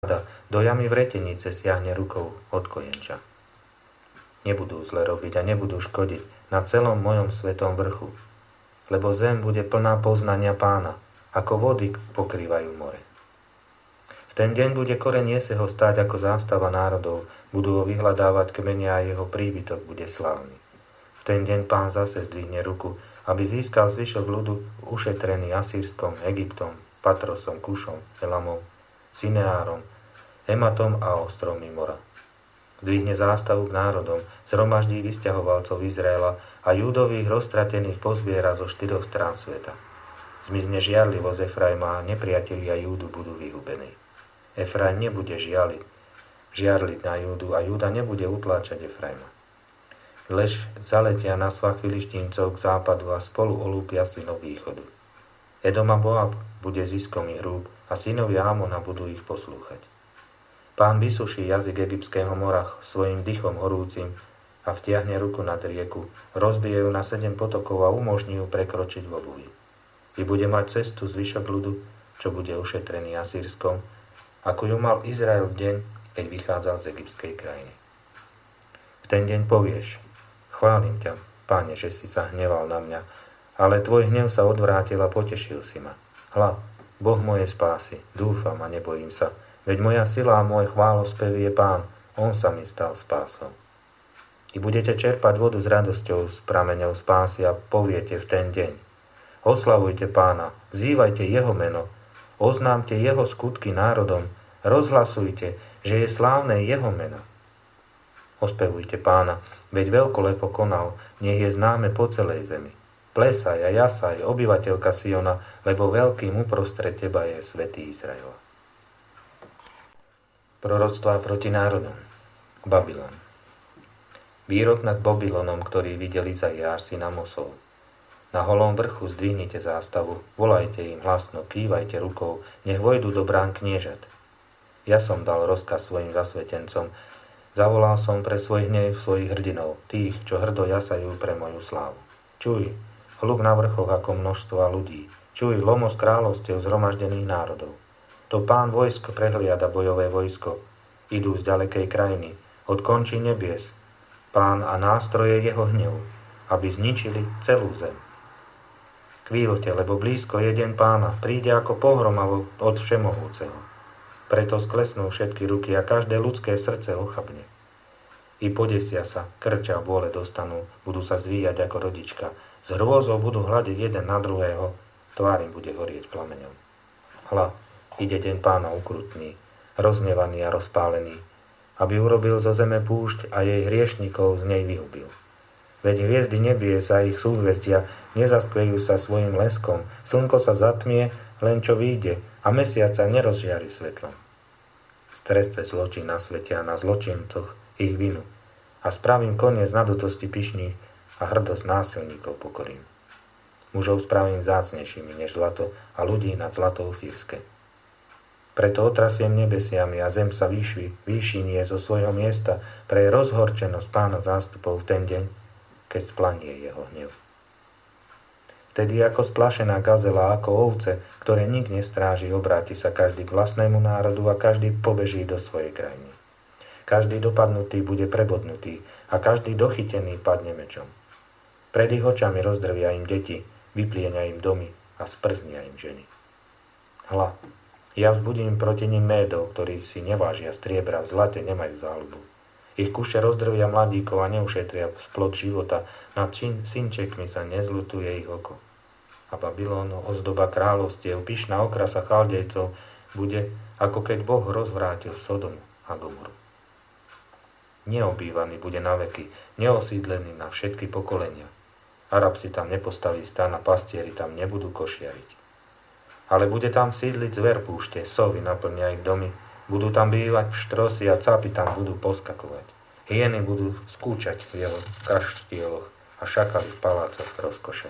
do jamy vretenice siahne rukou od kojenča. Nebudú zle robiť a nebudú škodiť na celom mojom svetom vrchu, lebo zem bude plná poznania Pána, ako vody pokrývajú more. V ten deň bude koreň Jeseho stáť ako zástava národov, budú ho vyhľadávať kmenia a jeho príbytok bude slávny. V ten deň Pán zase zdvihne ruku, aby získal zvyšok ľudu ušetrený Asýrskom, Egyptom, Patrosom, Kušom, Elamom, Sineárom, Ematom a ostrovmi mora. Zdvihne zástavu k národom, zhromaždí vysťahovalcov Izraela a Júdových roztratených pozbiera zo 4 strán sveta. Zmizne žiarlivosť Efraima a nepriatelia Júdu budú vyhubení. Efraim nebude žiarliť na Júdu a Júda nebude utláčať Efraima. Lež zaletia na svah Filištíncov k západu a spolu olúpia synov východu. Edom a Moab bude ziskom ich rúk a synovia Amona budú ich poslúchať. Pán vysuší jazyk egyptského mora svojim dychom horúcim a vtiahne ruku nad rieku, rozbije ju na 7 potokov a umožní ju prekročiť v obuvi. I bude mať cestu zvyšok ľudu, čo bude ušetrený Asýrskom, ako ju mal Izrael v deň, keď vychádzal z egyptskej krajiny. V ten deň povieš: chválim ťa, Páne, že si sa hneval na mňa, ale tvoj hnev sa odvrátil a potešil si ma. Hľa, Boh mojej spásy, dúfam a nebojím sa, veď moja sila a môj chválospev je Pán, on sa mi stal spásou. I budete čerpať vodu s radosťou z prameňov spásy a poviete v ten deň: oslavujte Pána, vzývajte jeho meno, oznámte jeho skutky národom, rozhlasujte, že je slávne jeho meno. Ospevujte Pána, veď veľkolepo konal, nech je známe po celej zemi. Plesaj a jasaj, obyvateľka Siona, lebo veľkým uprostred teba je svätý Izraela. Proroctvá proti národom. Babylon. Výrok nad Babylonom, ktorý videl Izaiáš syn Amosov. Na holom vrchu zdvihnite zástavu, volajte im hlasno, kývajte rukou, nech vojdu do brán kniežat. Ja som dal rozkaz svojim zasvetencom, zavolal som pre svoj hnev svojich hrdinov, tých, čo hrdo jasajú pre moju slávu. Čuj, hluk na vrchoch ako množstva ľudí, čuj lomos kráľovstiev zhromaždených národov. To Pán vojsk prehliada bojové vojsko, idú z ďalekej krajiny, od končí nebies, Pán a nástroje jeho hnevu, aby zničili celú zem. Chvíľte, lebo blízko je deň Pána, príde ako pohroma od Všemohúceho. Preto sklesnú všetky ruky a každé ľudské srdce ochabne. I podesia sa, krča a bôle dostanú, budú sa zvíjať ako rodička. Z hrôzou budú hľadiť jeden na druhého, tvár im bude horieť plameňom. Hľa, ide deň Pána ukrutný, roznevaný a rozpálený, aby urobil zo zeme púšť a jej hriešnikov z nej vyhubil. Veď hviezdy nebies a ich súhvestia nezaskvejú sa svojim leskom, slnko sa zatmie, len čo vyjde, a mesiac sa nerozžiari svetlom. Stresce zločin na svete a na zločincoch ich vinu a spravím koniec nadutosti pyšných a hrdosť násilníkov pokorím. Mužov spravím vzácnejšími než zlato a ľudí nad zlatou fírske. Preto otrasiem nebesiami a zem sa výšinie zo svojho miesta pre rozhorčenosť Pána zástupov v ten deň, keď splanie jeho hnev. Vtedy ako splašená gazela, ako ovce, ktoré nik nestráži, obráti sa každý k vlastnému národu a každý pobeží do svojej krajiny. Každý dopadnutý bude prebodnutý a každý dochytený padne mečom. Pred ich očami rozdrvia im deti, vyplienia im domy a sprznia im ženy. Hľa, ja vzbudím proti nim Médov, ktorí si nevážia striebra, v zlate nemajú záľubu. Ich kuše rozdrvia mladíkov a neušetria splod života, nad synčekmi sa nezľutuje ich oko. A Babylón, ozdoba kráľovstiev, pyšná okrasa Chaldejcov, bude, ako keď Boh rozvrátil Sodomu a Gomoru. Neobývaný bude na veky, neosídlený na všetky pokolenia. Arab si tam nepostaví stan a pastieri tam nebudú košiariť. Ale bude tam sídliť zver púšte, sovy naplnia ich domy, budú tam bývať pštrosy a capy tam budú poskakovať. Hyeny budú skúčať v jeho kaštieloch a šakali v palácoch rozkoše.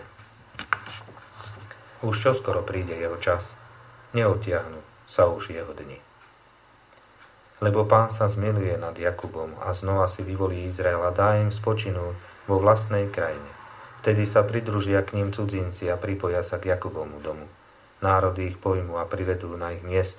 Už čoskoro príde jeho čas, neotiahnu sa už jeho dni. Lebo Pán sa zmiluje nad Jakubom a znova si vyvolí Izrael a dá im spočinúť vo vlastnej krajine. Vtedy sa pridružia k ním cudzinci a pripoja sa k Jakubovmu domu. Národy ich pojmú a privedú na ich miesto,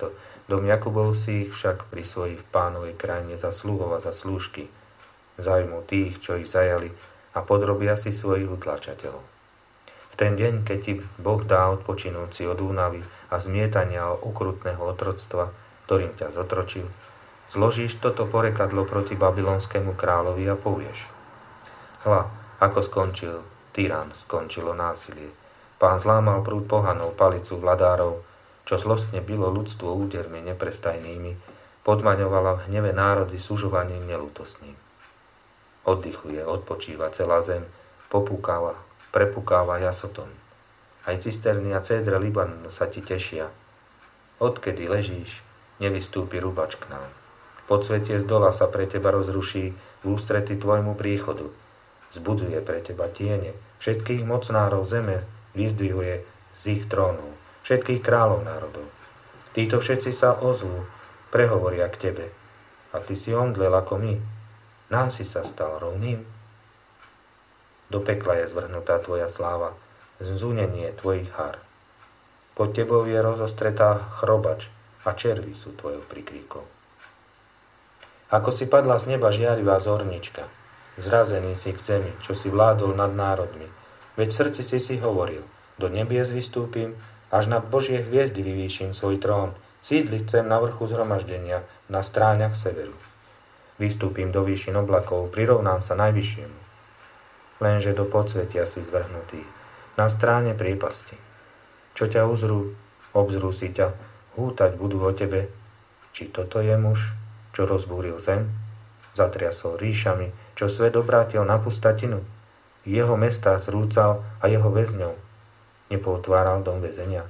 Dom Jakubov si ich však prisvojí v Pánovej krajine za sluhov a za slúžky, zajmu tých, čo ich zajali, a podrobia si svojich utlačateľov. V ten deň, keď ti Boh dá odpočinúci od únavy a zmietania okrutného otroctva, ktorým ťa zotročil, zložíš toto porekadlo proti babylonskému kráľovi a povieš: Hľa, ako skončil tyran, skončilo násilie. Pán zlámal prúd pohanov, palicu vladárov, čo zlostne bilo ľudstvo údermi neprestajnými, podmaňovala v hneve národy sužovaním nelútostným. Oddychuje, odpočíva celá zem, prepúkáva jasotom. Aj cisterny a cédre Libanonu sa ti tešia. Odkedy ležíš, nevystúpi rubač k nám. Podsvetie z dola sa pre teba rozruší v ústrety tvojmu príchodu. Zbudzuje pre teba tiene, všetkých mocnárov zeme vyzdvihuje z ich trónov, všetkých kráľov národov. Títo všetci sa ozvú, prehovoria k tebe. A ty si omdlel ako my. Nám si sa stal rovným. Do pekla je zvrhnutá tvoja sláva, zúnenie tvojich hár. Pod tebou je rozostretá chrobač a červy sú tvojou prikríkou. Ako si padla z neba žiarivá zornička, zrazený si k zemi, čo si vládol nad národmi. Veď v srdci si hovoril: do nebies vystúpim, až nad Božie hviezdy vyvýšim svoj trón, sídliť chcem na vrchu zhromaždenia, na stráňach severu. Vystúpim do výšin oblakov, prirovnám sa najvyššiemu. Lenže do podsvetia si zvrhnutý, na stráne priepasti. Čo ťa uzrú, obzrú si ťa, hútať budú o tebe. Či toto je muž, čo rozbúril zem? Zatriasol ríšami, čo svet obrátil na pustatinu? Jeho mestá zrúcal a jeho väzňov nepootváral dom väzenia.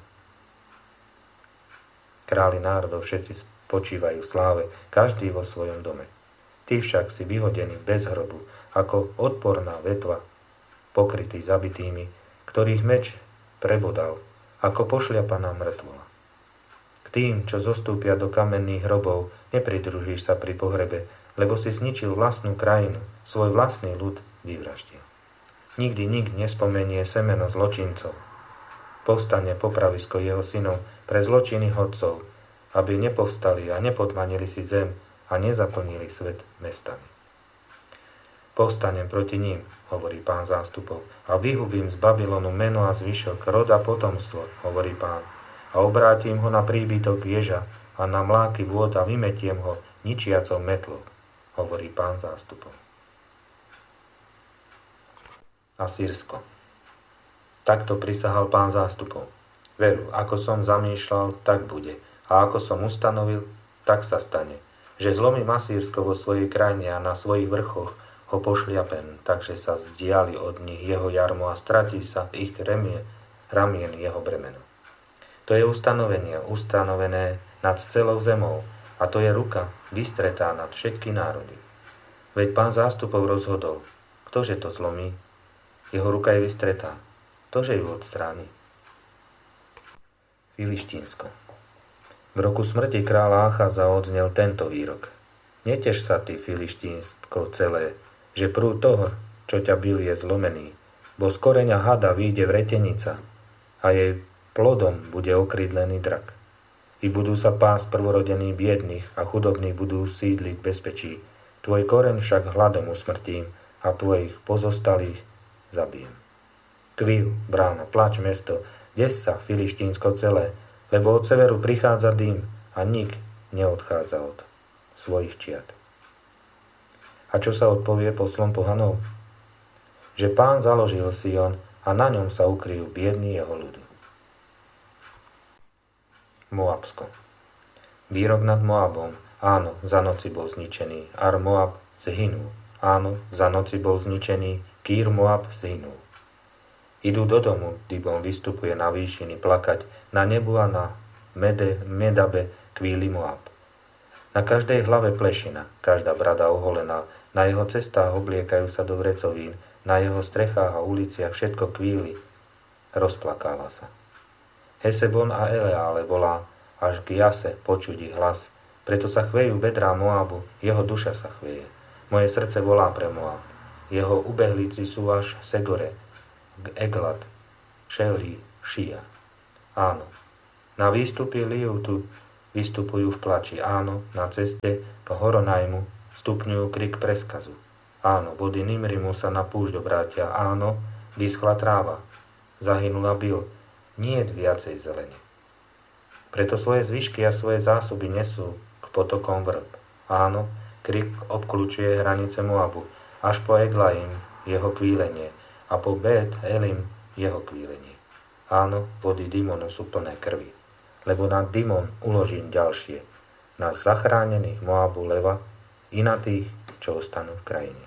Králi národov všetci spočívajú v sláve, každý vo svojom dome. Ty však si vyhodený bez hrobu, ako odporná vetva, pokrytý zabitými, ktorých meč prebodal, ako pošliapaná mŕtvola. K tým, čo zostúpia do kamenných hrobov, nepridružíš sa pri pohrebe, lebo si zničil vlastnú krajinu, svoj vlastný ľud vyvraždil. Nikdy nik nespomenie semeno zločincov. Povstane popravisko jeho synov pre zločiny hodcov, aby nepovstali a nepodmanili si zem a nezaplnili svet mestami. Povstanem proti ním, hovorí Pán zástupov, a vyhubím z Babylonu meno a zvyšok, rod a potomstvo, hovorí Pán, a obrátim ho na príbytok ježa a na mláky vôd a vymetiem ho ničiacou metlou, hovorí Pán zástupov. Asýrsko. Takto prisahal Pán zástupov. Veru, ako som zamýšľal, tak bude. A ako som ustanovil, tak sa stane. Že zlomím Asýrsko vo svojej krajine a na svojich vrchoch ho pošliapem, takže sa vzdiali od nich jeho jarmo a stratí sa ich ramien jeho bremeno. To je ustanovené nad celou zemou, a to je ruka vystretá nad všetky národy. Veď Pán zástupov rozhodol, ktože to zlomí? Jeho ruka je vystretá. Ktože ju odstráni? Filištínsko. V roku smrti kráľa Achaza odznel tento výrok. Neteš sa, ty Filištínsko celé, že prúd toho, čo ťa bil, je zlomený, bo z koreňa hada vyjde vretenica a jej plodom bude okrídlený drak. I budú sa pásť prvorodení biedných a chudobní budú sídliť v bezpečí. Tvoj koreň však hladom usmrtím a tvojich pozostalých zabijem. Kvív, brána, plač mesto, des sa, Filištínsko celé, lebo od severu prichádza dym a nik neodchádza od svojich čiat. A čo sa odpovie poslom pohanov? Že Pán založil Sion a na ňom sa ukryjú biední jeho ľudu. Moabsko. Výrok nad Moabom. Áno, za noci bol zničený. Ar Moab zhynul. Áno, za noci bol zničený. Kýr Moab zhynul. Idú do domu, Dibon vystupuje na výšiny plakať, na nebu a na Medabe kvíli Moab. Na každej hlave plešina, každá brada oholená, na jeho cestách obliekajú sa do vrecovín, na jeho strechách a uliciach všetko kvíli. Rozplakáva sa. Hesebon a Eleále volá, až k Jase počudí hlas. Preto sa chvejú bedrá Moabu, jeho duša sa chveje. Moje srdce volá pre Moab. Jeho ubehlíci sú až Segore, Eglat, Šelí, Šia. Áno, na výstupy Liutu vystupujú v plači. Áno, na ceste po Horonajmu stupňujú krik preskazu. Áno, vody Nimrimu sa na púšť obrátia. Áno, vyschla tráva. Zahynula Bil. Nie je viacej zelene. Preto svoje zvyšky a svoje zásoby nesú k potokom vrb. Áno, krik obklúčuje hranice Moabu, až po Eglaim jeho kvílenie a po Bet Elim jeho kvílenie. Áno, vody Dimonu sú plné krvi, lebo na Dimon uložím ďalšie, na zachránených Moabu leva i na tých, čo ostanú v krajine.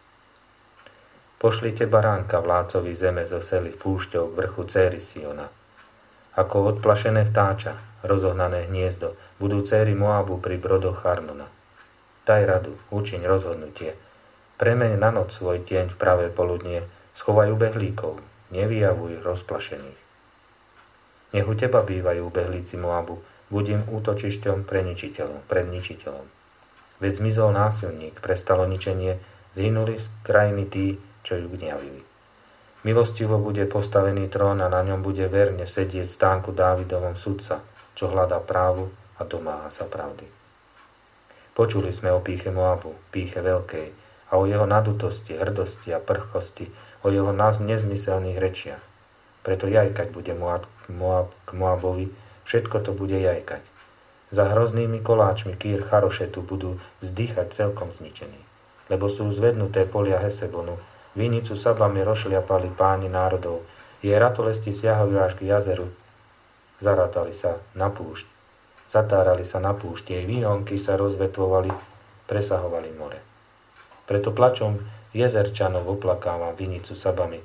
Pošlite baránka vládcovi zeme zo sely púšťou k vrchu céry Siona. Ako odplašené vtáča, rozohnané hniezdo, budú céry Moabu pri brodoch Arnona. Daj radu, učiň rozhodnutie. Premeň na noc svoj tieň v pravé poludnie, schovaj ubehlíkov, nevyjavuj rozplašených. Nech u teba bývajú ubehlíci Moabu, buď im útočišťom pred ničiteľom. Veď zmizol násilník, prestalo ničenie, zhynuli z krajiny tí, čo ju gňavili. Milostivo bude postavený trón a na ňom bude verne sedieť stánku Dávidovom sudca, čo hľadá právu a domáha sa pravdy. Počuli sme o pýche Moabu, pýche veľkej, a o jeho nadutosti, hrdosti a prchosti, o jeho nezmyselných rečiach. Preto jajkať bude Moab k Moabovi, všetko to bude jajkať. Za hroznými koláčmi Kýr Charošetu budú vzdychať celkom zničení, lebo sú zvednuté polia Hesebonu, vinicu Sabami rozšliapali páni národov, jej ratolesti siahajú až k jazeru, zarátali sa na púšť, zatárali sa na púšť, jej výhonky sa rozvetvovali, presahovali more. Preto plačom jezerčanov oplakávam vinicu Sabami,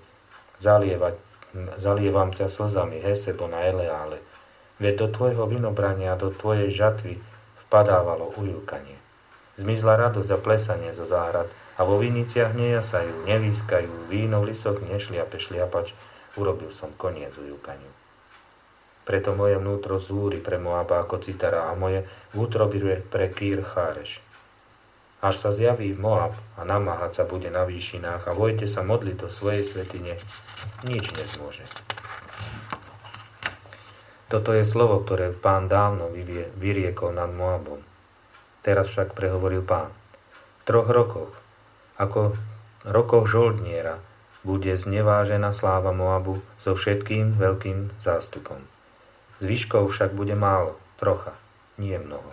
zalievam ťa slzami Hesebon a Eleále, veď do tvojho vinobrania, do tvojej žatvy vpadávalo ujúkanie. Zmizla radosť a plesanie zo záhrad a vo viniciach nejasajú, nevýskajú, víno v lisoch nešliape šliapač, urobil som koniec ujúkaniu. Preto moje vnútro zúri pre Moaba ako citara a moje útrobie pre Kýr Cháreš. Až sa zjaví Moab a namáhať sa bude na výšinách a vojte sa modliť do svojej svätyne, nič nezmôže. Toto je slovo, ktoré Pán dávno vyriekol nad Moabom. Teraz však prehovoril Pán. V 3 rokoch, ako rokoch žoldniera, bude znevážená sláva Moabu so všetkým veľkým zástupom. Zvyškov však bude málo, trocha, nie mnoho.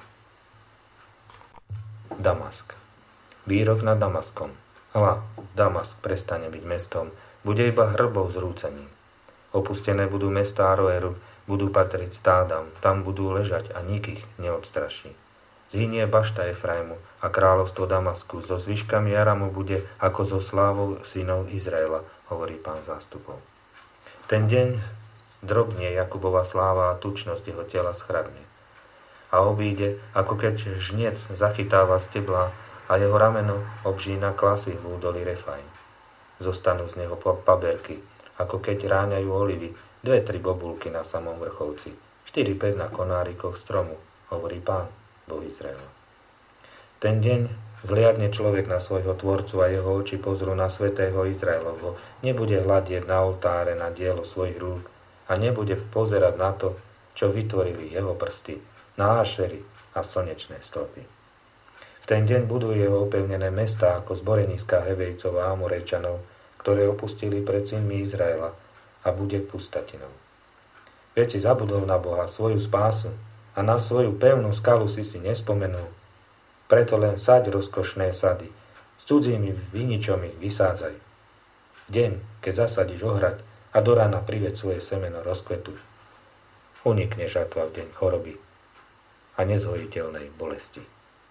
Damask. Výrok nad Damaskom. Hľa, Damask prestane byť mestom, bude iba hrbou zrúcaním. Opustené budú mestá Aroeru, budú patriť stádam, tam budú ležať a nik ich neodstraší. Zhynie bašta Efraimu a kráľovstvo Damasku, so zvyškami Aramu bude ako so slávou synov Izraela, hovorí Pán zástupov. Ten deň drobnie Jakubova sláva a tučnosť jeho tela schradne. A obíde, ako keď žniec zachytáva stebla a jeho rameno obžína klasy v údolí Refaim. Zostanú z neho paberky, ako keď ráňajú olivy, 2-3 bobulky na samom vrcholci, 4-5 na konárikoch stromu, hovorí Pán, Boh Izraela. Ten deň zliadne človek na svojho tvorcu a jeho oči pozrú na svätého Izraelovho, nebude hľadieť na oltáre na dielo svojich rúk a nebude pozerať na to, čo vytvorili jeho prsty, na ášery a slnečné stĺpy. V ten deň budú jeho opevnené mestá ako zboreniska Hevejcov a Amorejčanov, ktoré opustili pred synmi Izraela a bude pustatinou. Veď si zabudol na Boha svoju spásu a na svoju pevnú skalu si nespomenul. Preto len saď rozkošné sady, s cudzími viničom ich vysádzaj. Deň, keď zasadíš ohrať a do rána priveď svoje semeno rozkvetu. Unikne žatva v deň choroby a nezhojiteľnej bolesti.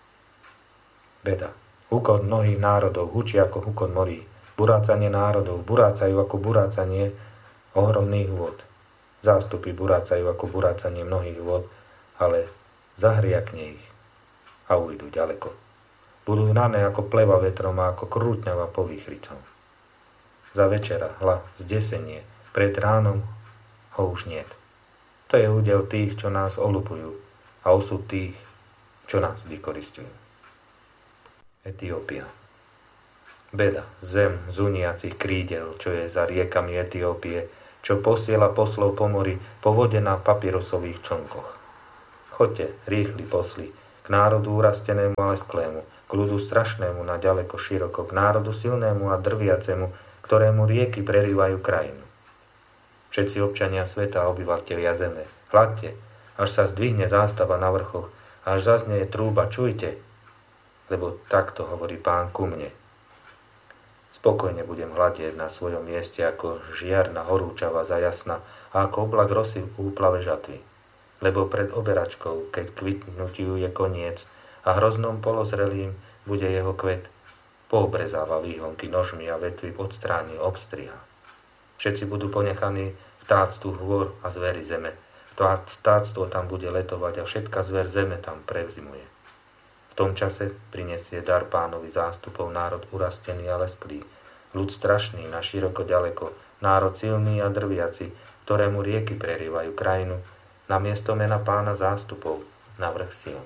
Beda. Hukot mnohých národov hučí ako hukot morí. Burácanie národov burácajú ako burácanie ohromných vôd. Zástupy burácajú ako burácanie mnohých vôd, ale zahriakne ich a ujdu ďaleko. Budú hnané ako pleva vetrom a ako krútňava povýchricou. Za večera, hla, zdesenie, pred ránom ho už niet. To je údel tých, čo nás olupujú a osud tých, čo nás vykoristujú. Etiópia. Beda, zem zuniacich krídel, čo je za riekami Etiópie, čo posiela poslov po mori, po vode na papyrusových člnkoch. Choďte, rýchli posli, k národu urastenému a lesklému, k ľudu strašnému na ďaleko široko, k národu silnému a drviacemu, ktorému rieky prerývajú krajinu. Všetci občania sveta a obyvateľia zeme, hľadte, až sa zdvihne zástava na vrchoch, až zaznie trúba, čujte, lebo takto hovorí Pán ku mne. Spokojne budem hľadieť na svojom mieste, ako žiarna horúčava zajasna a ako oblak rosy v úplave žatvy. Lebo pred oberačkou, keď kvitnutiu je koniec a hroznom polozrelým bude jeho kvet, poobrezáva výhonky nožmi a vetvy odstráni, obstriha. Všetci budú ponechaní vtáctvu hôr a zvery zeme. Vtáctvo tam bude letovať a všetka zver zeme tam prevzimuje. V tom čase prinesie dar Pánovi zástupov národ urastený a lesklý, ľud strašný na široko ďaleko, národ silný a drviaci, ktorému rieky prerývajú krajinu, na miesto mena Pána zástupov, na vrch síl.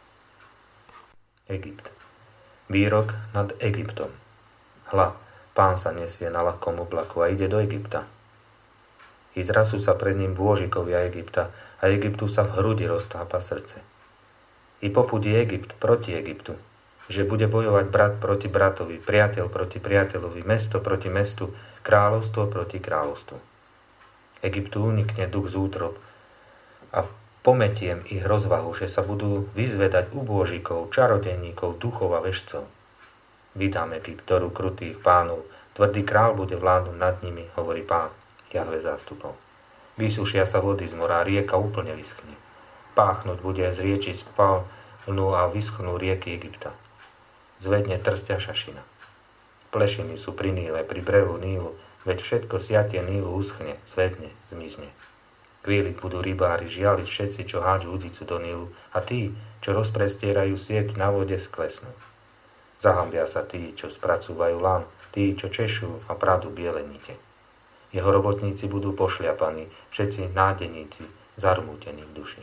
Egypt. Výrok nad Egyptom. Hľa, Pán sa nesie na ľahkom oblaku a ide do Egypta. I zrazu sa pred ním bôžikovia Egypta a Egyptu sa v hrudi roztápa srdce. I popudí Egypt proti Egyptu, že bude bojovať brat proti bratovi, priateľ proti priateľovi, mesto proti mestu, kráľovstvo proti kráľovstvu. Egyptu unikne duch z útrob a pometiem ich rozvahu, že sa budú vyzvedať u bôžikov, čarodejníkov, duchov a vešcov. Vydám Egypt do rúk krutých pánov, tvrdý král bude vládnuť nad nimi, hovorí Pán, Jahve zástupov. Vysušia sa vody z mora, rieka úplne vyschne. Páchnuť bude z rieči spalnú a vyschnú rieky Egypta. Zvedne trstia šašina. Plešiny sú pri Níle, pri brehu Nílu, veď všetko siatie Nílu uschne, zvedne, zmizne. Kvíliť budú rybári, žialiť všetci, čo hádžu udicu do Nílu, a tí, čo rozprestierajú sieť na vode, sklesnú. Zahambia sa tí, čo spracúvajú lán, tí, čo češú a pradu biele nite. Jeho robotníci budú pošliapaní, všetci nádeníci, zarmútení v duši.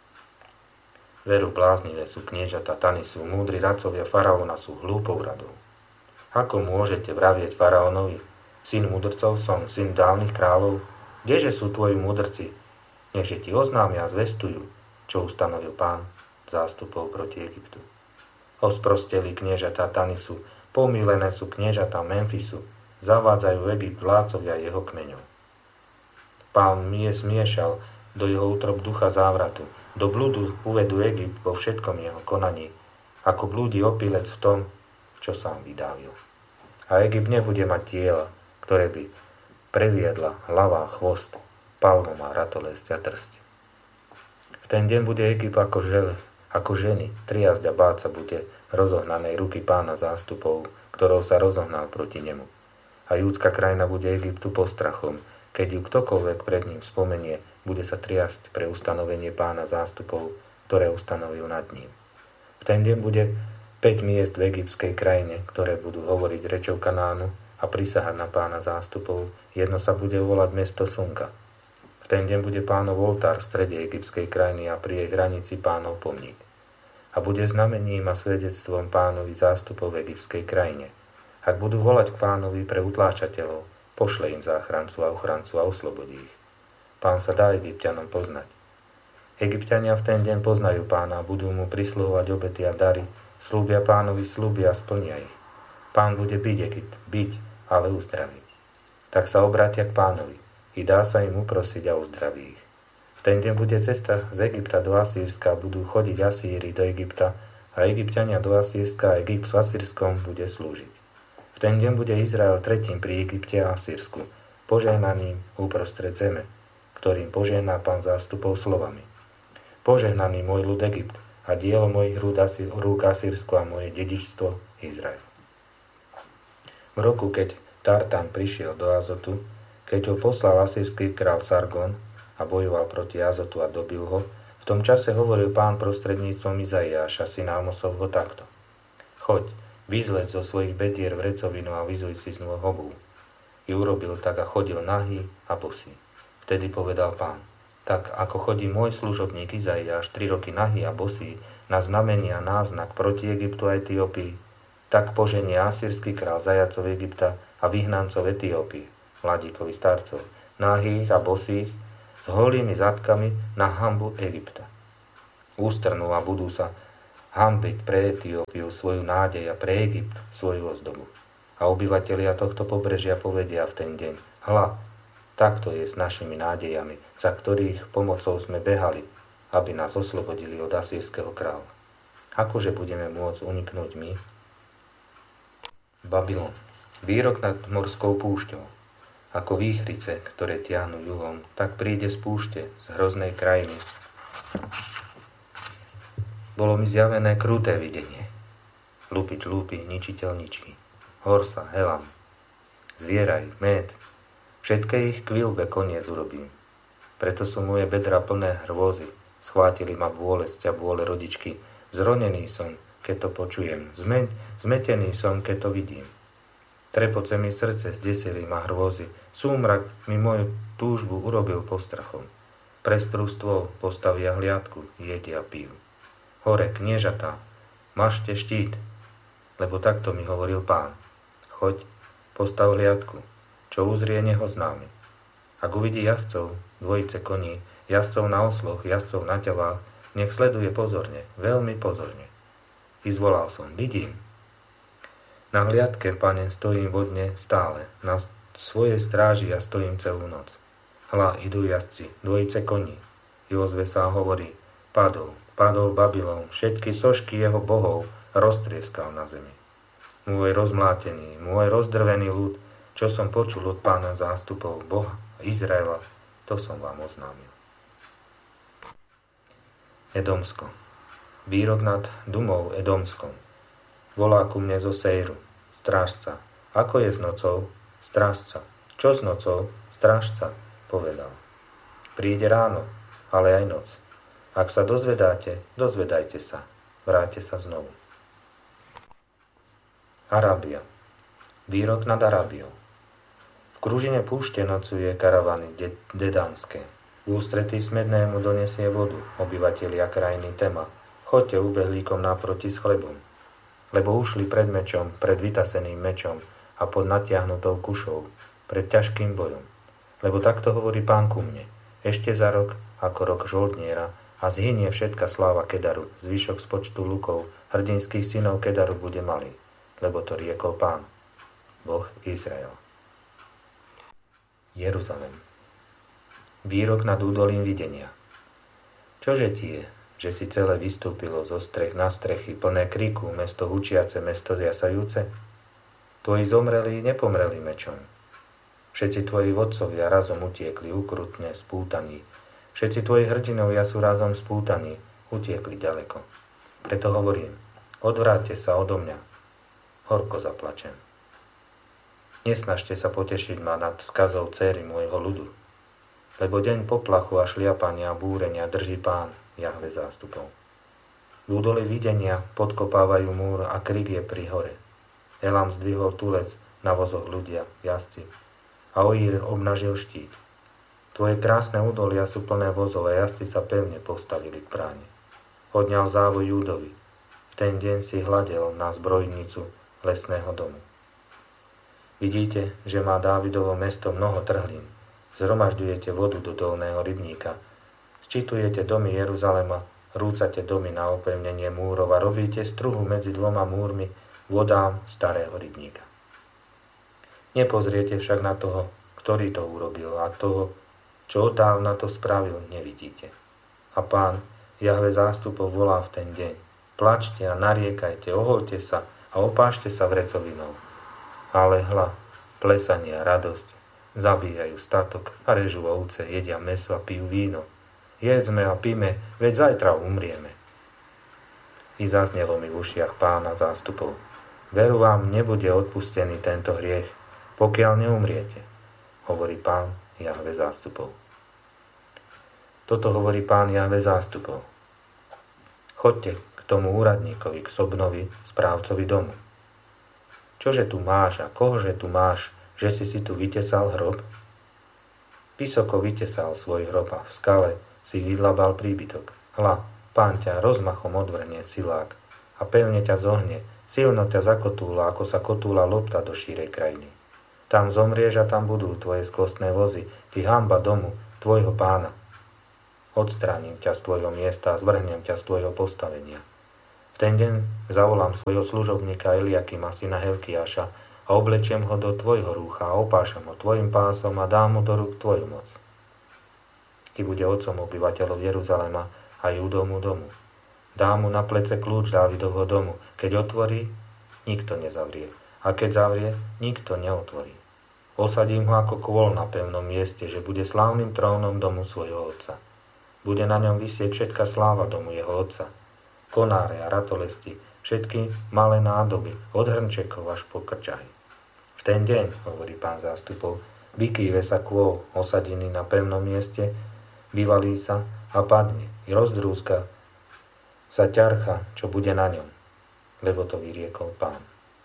Veru bláznivé sú kniežata Tanisu, múdri radcovia faraóna sú hlúpou radou. Ako môžete vravieť faraónovi, syn mudrcov som, syn dávnych kráľov, kdeže sú tvoji mudrci? Nechže ti oznámia a zvestujú, čo ustanovil Pán zástupov proti Egyptu. Osprosteli kniežatá Tanisu, pomílené sú kniežatá Memfisu, zavádzajú Egypt vládcovia jeho kmeňov. Pán zmiešal do jeho útrob ducha závratu, do blúdu uvedú Egypt vo všetkom jeho konaní, ako blúdi opilec v tom, čo sám vydávil. A Egypt nebude mať diela, ktoré by previedla hlava a chvost, palma a ratolesť a trsť. V ten deň bude Egypt ako ženy, triasť a báť sa bude rozohnanej ruky Pána zástupov, ktorou sa rozohnal proti nemu. A júdska krajina bude Egyptu postrachom, keď ju ktokoľvek pred ním spomenie, bude sa triasť pre ustanovenie Pána zástupov, ktoré ustanovil nad ním. V ten deň bude 5 miest v egyptskej krajine, ktoré budú hovoriť rečou Kanánu a prisahať na Pána zástupov. Jedno sa bude volať mesto Slnka. V ten deň bude Pánov oltár v strede egyptskej krajiny a pri jej hranici Pánov pomník. A bude znamením a svedectvom Pánovi zástupov v egyptskej krajine. Ak budú volať k Pánovi pre utláčateľov, pošle im záchrancu a ochrancu a oslobodí ich. Pán sa dá Egypťanom poznať. Egypťania v ten deň poznajú Pána a budú mu prisluhovať obety a dary, slúbia Pánovi sľuby a splnia ich. Pán bude byť Egypt, byť, ale uzdraví. Tak sa obrátia k Pánovi i dá sa im uprosiť a uzdraví ich. V ten deň bude cesta z Egypta do Asýrska, budú chodiť Asýri do Egypta a Egypťania do Asýrska a Egypt v Asýrskom bude slúžiť. V ten deň bude Izrael tretím pri Egypte a Asýrsku, požehnaným uprostred zeme, ktorým požehná Pán zástupov slovami. Požehnaný môj ľud Egypt a dielo mojich rúk Asýrsko a moje dedičstvo Izrael. V roku, keď Tartán prišiel do Azotu, keď ho poslal asýrsky král Sargon a bojoval proti Azotu a dobil ho, v tom čase hovoril Pán prostredníctvom Izaiáša, syna Amosovho takto. Choď, vyzleď zo svojich bedier vrecovinu a vyzuj si z nôh obuv. I urobil tak a chodil nahý a bosý. Vtedy povedal Pán, tak ako chodí môj služobník Izaiáš 3 roky nahý a bosý na znamenie a náznak proti Egyptu a Etiópii, tak poženie asýrsky král zajacov Egypta a vyhnancov Etiópie, mladíkovi starcov, nahých a bosých, s holými zadkami na hanbu Egypta. ústrnú a budú sa hanbiť pre Etiópiu svoju nádej a pre Egypt svoju ozdobu. A obyvatelia tohto pobrežia povedia v ten deň: hľa, takto je s našimi nádejami, za ktorých pomocou sme behali, aby nás oslobodili od asýrskeho kráľa. Akože budeme môcť uniknúť my? Babylon. Výrok nad morskou púšťou. Ako výchrice, ktoré tiahnu juhom, tak príde z púšte, z hroznej krajiny. Bolo mi zjavené kruté videnie. Lupič lúpi, ničiteľ ničí. Horsa, Helam, zvieraj, Méd, všetké ich kvilbe koniec urobím. Preto sú moje bedra plné hrôzy, schvátili ma bôlesť a bôle rodičky. Zronený som, keď to počujem, zmetený som, keď to vidím. Trepoce mi srdce, zdesili ma hrôzy, súmrak mi moju túžbu urobil postrachom. Prestrú stôl, postavia hliadku, jedia pijú. Hore, kniežatá, mažte štít, lebo takto mi hovoril Pán. Choď, postav hliadku, čo uzrie neho známy. Ak uvidí jazdcov, dvojice koní, jazdcov na osloch, jazdcov na ťavách, nech sleduje pozorne, veľmi pozorne. Vyzvolal som, vidím. Na hliadke, Pane, stojím vodne stále, na svojej stráži ja stojím celú noc. Hľa, idú jazdci, dvojice koní. Jozue sa hovorí, padol Babylon, všetky sošky jeho bohov roztrieskal na zemi. Môj rozmlátený, môj rozdrvený ľud, čo som počul od Pána zástupov, Boha Izraela, to som vám oznámil. Edomsko. Výrok nad Dumou Edomskom. Volá ku mne zo Sejru, strážca. Ako je s nocou? Strážca. Čo s nocou? Strážca, povedal. Príde ráno, ale aj noc. Ak sa dozvedáte, dozvedajte sa. Vráťte sa znovu. Arábia. Výrok nad Arábiou. V kružine púšte nocuje karavany dedánske. V ústretí smednému donesie vodu, obyvatelia krajiny Tema. Choďte ubehlíkom naproti s chlebom. Lebo ušli pred mečom, pred vytaseným mečom a pod natiahnutou kušou, pred ťažkým bojom. Lebo takto hovorí Pán ku mne. Ešte za rok, ako rok žoldniera, a zhynie všetka sláva Kedaru, zvyšok z počtu lukov, hrdinských synov Kedaru bude malý, lebo to riekol Pán, Boh Izrael. Jeruzalem. Výrok nad údolím videnia. Čože ti je, že si celé vystúpilo zo strech na strechy, plné kríku, mesto hučiace, mesto jasajúce? Tvoji zomreli nepomreli mečom. Všetci tvoji vodcovia razom utiekli ukrutne spútaní. Všetci tvoji hrdinovia sú razom spútaní, utiekli ďaleko. Preto hovorím, odvráťte sa odo mňa. Horko zaplačem. Nesnažte sa potešiť ma nad skazou dcéry môjho ľudu, lebo deň poplachu a šliapania a búrenia drží Pán, Jahve zástupov. V údoli videnia podkopávajú múr a krik je pri hore. Elam zdvihol tulec, na vozoch ľudia, jazdci, a Oír obnažil štít. Tvoje krásne údolia sú plné vozov a jazdci sa pevne postavili k bráne. Odňal závoj Júdovi. V ten deň si hľadel na zbrojnicu lesného domu. Vidíte, že má Dávidovo mesto mnoho trhlín. Zhromažďujete vodu do dolného rybníka. Sčítujete domy Jeruzalema, rúcate domy na opevnenie múrov a robíte struhu medzi dvoma múrmi vodám starého rybníka. Nepozriete však na toho, ktorý to urobil, a toho, čo odávna to spravil, nevidíte. A Pán, Jahve zástupov, volá v ten deň. Plačte a nariekajte, oholte sa a opášte sa vrecovinou. Ale hľa, plesanie a radosť, zabíjajú statok a režú ovce, jedia mäso a pijú víno. Jedzme a píme, veď zajtra umrieme. I zaznelo mi v ušiach Pána zástupov. Veru vám nebude odpustený tento hriech, pokiaľ neumriete, hovorí Pán Jahve zástupov. Toto hovorí Pán Jahve zástupov. Choďte k tomu úradníkovi, k Sobnovi, správcovi domu. Čože tu máš a kohože tu máš, že si tu vytesal hrob? Vysoko vytesal svoj hrob a v skale si vydlabal príbytok. Hľa, Pán ťa rozmachom odvrnie silák a pevne ťa zohne, silno ťa zakotúla, ako sa kotúla lopta do šírej krajiny. Tam zomrieš a tam budú tvoje skostné vozy, ty hanba domu, tvojho Pána. odstránim ťa z tvojho miesta a zvrhnem ťa z tvojho postavenia. V ten deň zavolám svojho služobníka Eliakima, syna Helkiáša, a oblečiem ho do tvojho rúcha a opášam ho tvojim pásom a dám mu do rúk tvoju moc. Ty bude otcom obyvateľov Jeruzalema a Júdovmu domu. Dám mu na plece kľúč Dávidovho domu. Keď otvorí, nikto nezavrie. A keď zavrie, nikto neotvorí. Osadím ho ako kôl na pevnom mieste, že bude slávnym trónom domu svojho otca. Bude na ňom visieť všetka sláva domu jeho otca. Konáre a ratolesti, všetky malé nádoby, od hrnčekov až po krčahy. V ten deň, hovorí Pán zástupov, vykýve sa kôl, osadený na pevnom mieste, vyvalí sa a padne, i rozdrúska sa ťarcha, čo bude na ňom, lebo to vyriekol Pán.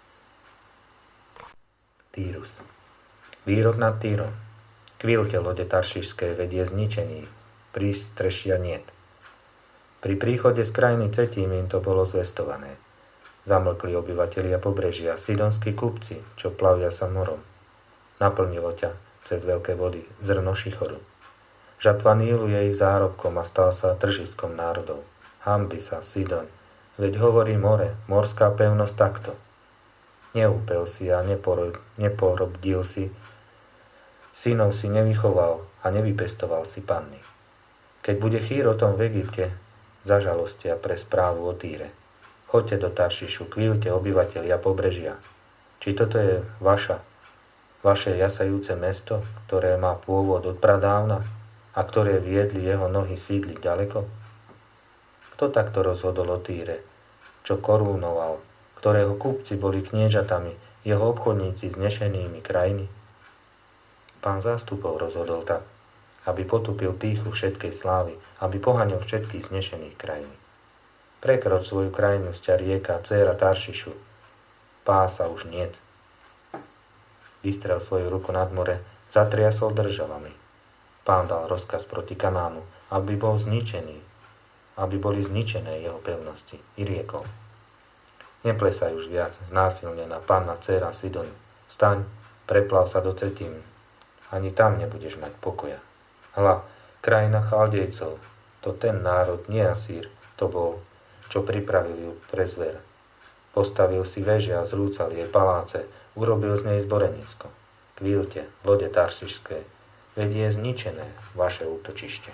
Týrus. Výrok nad Týrom. Kvílte lode taršišské, vedie zničený, prístrešia niet. Pri príchode z krajiny Cetín im to bolo zvestované. Zamlkli obyvatelia pobrežia, sidonskí kupci, čo plavia sa morom. Naplnilo ťa cez veľké vody zrno šichoru. Žatva Nílu je ich zárobkom a stal sa tržiskom národov. Hanbi sa, Sidon, veď hovorí more, morská pevnosť takto. Neúpel si a neporobdil si, synov si nevychoval a nevypestoval si panny. Keď bude chýr o tom v Egypte, zažalostia pre správu o Týre. Choďte do Taršišu, kvílte obyvatelia pobrežia. Či toto je vaše jasajúce mesto, ktoré má pôvod od pradávna a ktoré viedli jeho nohy sídliť ďaleko? Kto takto rozhodol o Týre, čo korunoval, ktorého kupci boli kniežatami, jeho obchodníci znešenými krajiny? Pán zástupov rozhodol tak, aby potupil pýchu všetkej slávy, aby pohanil všetkých znešených krajín. Prekroč svoju krajinu sťa rieka, dcéra Taršišu. Pása už niet. Vystrel svoju ruku nad more, zatriasol državami. Pán dal rozkaz proti Kanánu, aby bol zničený, aby boli zničené jeho pevnosti. I riekol: Neplesaj už viac, znásilnená panna dcéra Sidonu. Vstaň, preplav sa do Cetín. Ani tam nebudeš mať pokoja. Hľa, krajina Chaldejcov, to ten národ, nie Asýr, to bol, čo pripravil ju pre zver. Postavil si veže a zrúcal jej paláce, urobil z nej zborenisko. Kvílte, lode taršišské, veď je zničené vaše útočište.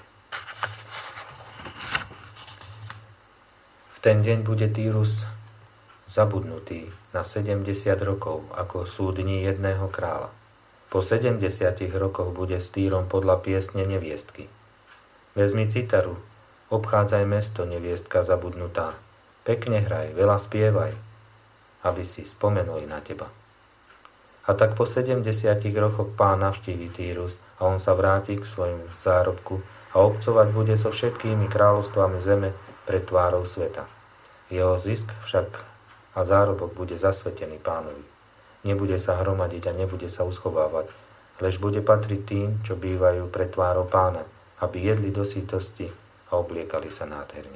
V ten deň bude Týrus zabudnutý na 70 rokov, ako sú dni jedného kráľa. Po 70 rokoch bude s Týrom podľa piesne neviestky. Vezmi citaru, obchádzaj mesto, neviestka zabudnutá. Pekne hraj, veľa spievaj, aby si spomenuli na teba. A tak po 70 rokoch Pán navštíví Týrus a on sa vráti k svojmu zárobku a obcovať bude so všetkými kráľovstvami zeme pred tvárou sveta. Jeho zisk však a zárobok bude zasvetený Pánovi. Nebude sa hromadiť a nebude sa uschovávať, lež bude patriť tým, čo bývajú pred tvárou Pána, aby jedli do sítosti a obliekali sa nádherne.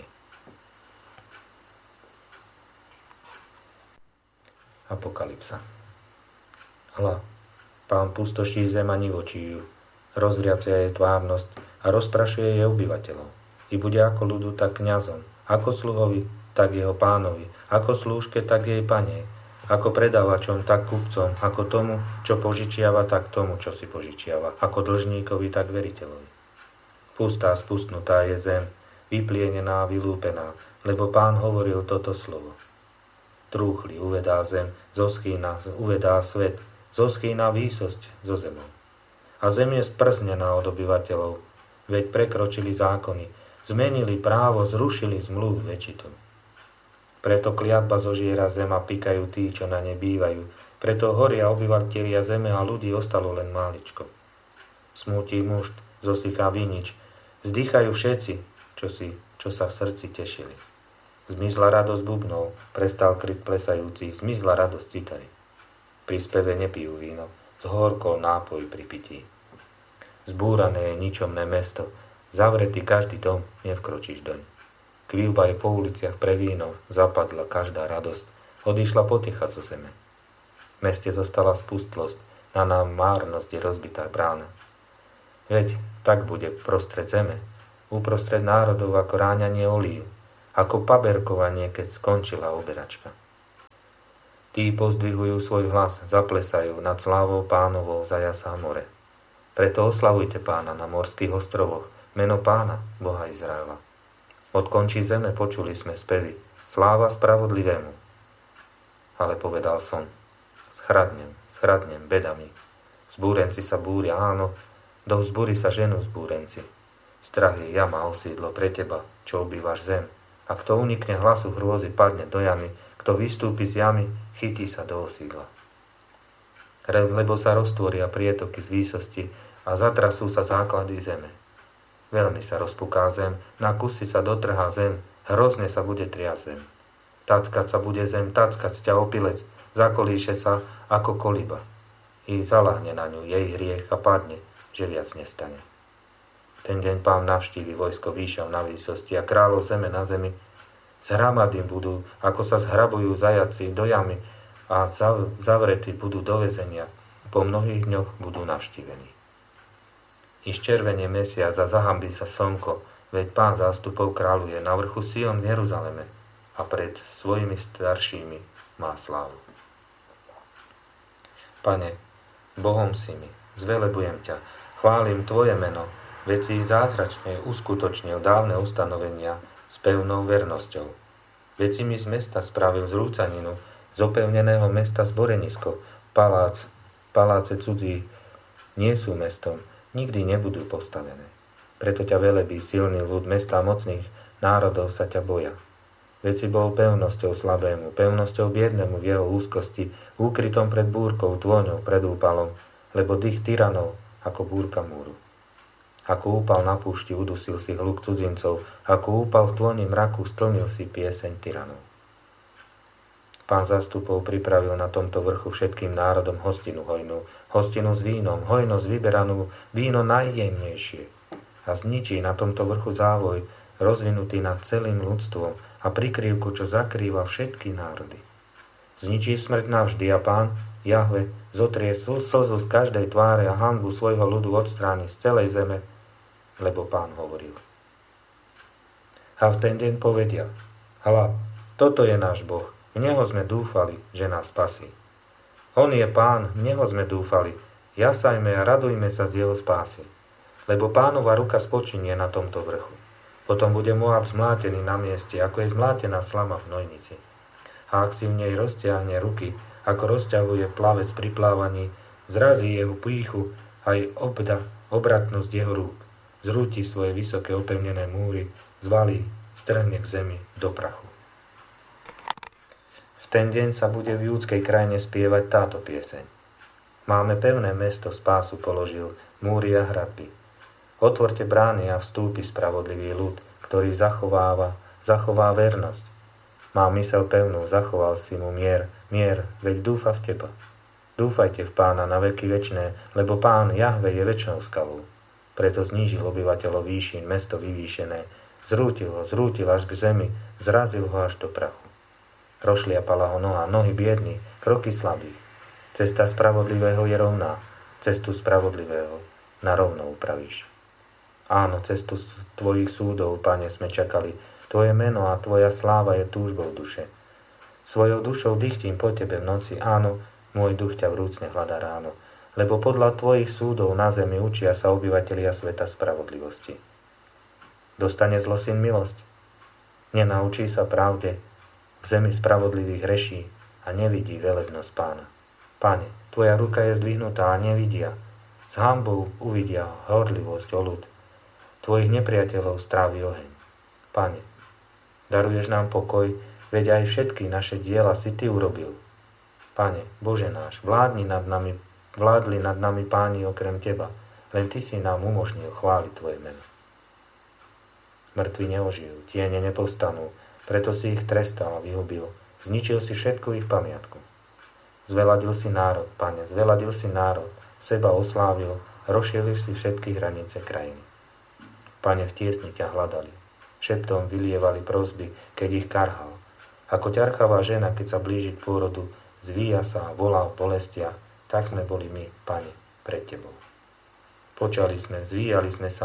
Apokalypsa. Hľa, Pán pustoší zem a nivočí ju, rozriacia jej tvárnosť a rozprašuje jej obyvateľov. I bude ako ľudu, tak kňazom, ako sluhovi, tak jeho pánovi, ako slúžke, tak jej panej, ako predávačom, tak kupcom, ako tomu, čo požičiava, tak tomu, čo si požičiava, ako dlžníkovi, tak veriteľovi. Pustá, spustnutá je zem, vyplienená, vylúpená, lebo Pán hovoril toto slovo. Trúchli, uvedá zem, zoschýna, uvedá svet, zoschýna výsosť zo zemou. A zem je sprznená od obyvateľov, veď prekročili zákony, zmenili právo, zrušili zmluvu väčšitou. Preto kliatba zožiera zem a pikajú tí, čo na ne bývajú. Preto horia obyvatelia zeme a ľudí ostalo len máličko. Smúti mužd, zosychá vinič, vzdychajú všetci, čo sa v srdci tešili. Zmizla radosť bubnov, prestal kryt plesajúci, zmizla radosť citary. Pri speve nepijú víno, zhorkol nápoj pri pití. Zbúrané je ničomné mesto, zavretý každý dom, nevkročíš doň. Kvílba je po uliciach pre víno, zapadla každá radosť, odišla poticha zo zeme. V meste zostala spustlosť, na nám márnosť je rozbitá brána. Veď tak bude prostred zeme, uprostred národov ako ráňanie olív, ako paberkovanie, keď skončila oberačka. Tí pozdvihujú svoj hlas, zaplesajú nad slávou Pánovou zajasá more. Preto oslavujte Pána na morských ostrovoch, meno Pána, Boha Izraela. Od končí zeme počuli sme spevy, sláva spravodlivému. Ale povedal som, schradnem bedami. Zbúrenci sa búria, áno, do vzbúry sa ženú zbúrenci. Strach je jama osídlo pre teba, čo obývaš zem. A kto unikne hlasu hrôzy, padne do jamy, kto vystúpi z jamy, chytí sa do osídla. Lebo sa roztvoria prietoky z výsosti a zatrasú sa základy zeme. Veľmi sa rozpuká zem, na kusy sa dotrhá zem, hrozne sa bude triasť zem. Tackať sa bude zem, tackať ťa opilec, zakolíše sa ako koliba. I zaľahne na ňu jej hriech a padne, že viac nestane. Ten deň Pán navštívi vojsko výšav na výsosti a kráľov zeme na zemi. Zhramady budú, ako sa zhrabujú zajaci do jamy a zavretí budú do väzenia. Po mnohých dňoch budú navštívení. I zčervenie mesiac a zahambí sa slnko, veď Pán zástupov kráľuje na vrchu Sion v Jeruzaleme a pred svojimi staršími má slávu. Pane, Bohom si mi, zvelebujem ťa, chválim Tvoje meno, veď si zázračne uskutočnil dávne ustanovenia s pevnou vernosťou. Veď si mi z mesta spravil zrúcaninu, z opevneného mesta zborenisko, paláce cudzí nie sú mestom, nikdy nebudú postavené. Preto ťa velebí silný ľud, mestá mocných národov sa ťa boja. Veď si bol pevnosťou slabému, pevnosťou biednemu v jeho úzkosti, úkrytom pred búrkou, tôňou, pred úpalom, lebo dých tyranov ako búrka múru. Ako úpal na púšti, udusil si hluk cudzincov, ako úpal v tôni mraku, stlmil si pieseň tyranov. Pán zástupov pripravil na tomto vrchu všetkým národom hostinu hojnú, hostinu s vínom, hojnosť vyberanú, víno najjemnejšie. A zničí na tomto vrchu závoj, rozvinutý nad celým ľudstvom a prikrývku, čo zakrýva všetky národy. Zničí smrť navždy a Pán, Jahve, zotrie slzu z každej tváre a hanbu svojho ľudu odstráni z celej zeme, lebo Pán hovoril. A v ten deň povedia, hľa, toto je náš Boh, v Neho sme dúfali, že nás spasí. On je Pán, v Neho sme dúfali, jasajme a radujme sa z Jeho spásy, lebo Pánova ruka spočinie na tomto vrchu. Potom bude Moab zmlátený na mieste, ako je zmlátená slama v hnojnici. A ak si v nej rozťahne ruky, ako rozťahuje plavec pri plávaní, zrazí jeho pýchu aj obratnosť jeho rúk. Zrúti svoje vysoké opevnené múry, zvalí, strhne k zemi do prachu. V ten deň sa bude v júdskej krajine spievať táto pieseň. Máme pevné mesto, spásu položil, múry a hradby. Otvorte brány a vstúpi spravodlivý ľud, ktorý zachová vernosť. Má mysel pevnú, zachoval si mu mier, veď dúfa v teba. Dúfajte v Pána na veky večné, lebo Pán Jahve je večnou skalou. Preto znížil obyvateľov výšin, mesto vyvýšené, zrútil až k zemi, zrazil ho až do prachu. Rošliapala ho noha, nohy biedný, kroky slabých. Cesta spravodlivého je rovná, cestu spravodlivého na rovno upravíš. Áno, cestu tvojich súdov, Pane, sme čakali. Tvoje meno a tvoja sláva je túžbou duše. Svojou dušou dychtím po tebe v noci. Áno, môj duch ťa vrúcne hľadá ráno. Lebo podľa tvojich súdov na zemi učia sa obyvatelia sveta spravodlivosti. Dostane zlosyn milosť. Nenaučí sa pravde. V zemi spravodlivých hreší a nevidí velebnosť Pána. Pane, tvoja ruka je zdvihnutá a nevidia. S hanbou uvidia horlivosť o ľud. Tvojich nepriateľov strávi oheň. Pane, daruješ nám pokoj, veď aj všetky naše diela si Ty urobil. Pane, Bože náš, vládli nad nami páni okrem Teba, len Ty si nám umožnil chváliť Tvoje meno. Mŕtvi neožijú, tiene nepovstanú, preto si ich trestal a vyhubil, zničil si všetku ich pamiatku. Zveladil si národ, Pane, zveladil si národ, seba oslávil, rozšielil si všetky hranice krajiny. Pane, v tiesni ťa hľadali, šeptom vylievali prosby, keď ich karhal. Ako ťarchavá žena, keď sa blíži k pôrodu, zvíja sa a volá v bolestiach, tak sme boli my, Pane, pred Tebou. Počali sme, zvíjali sme sa,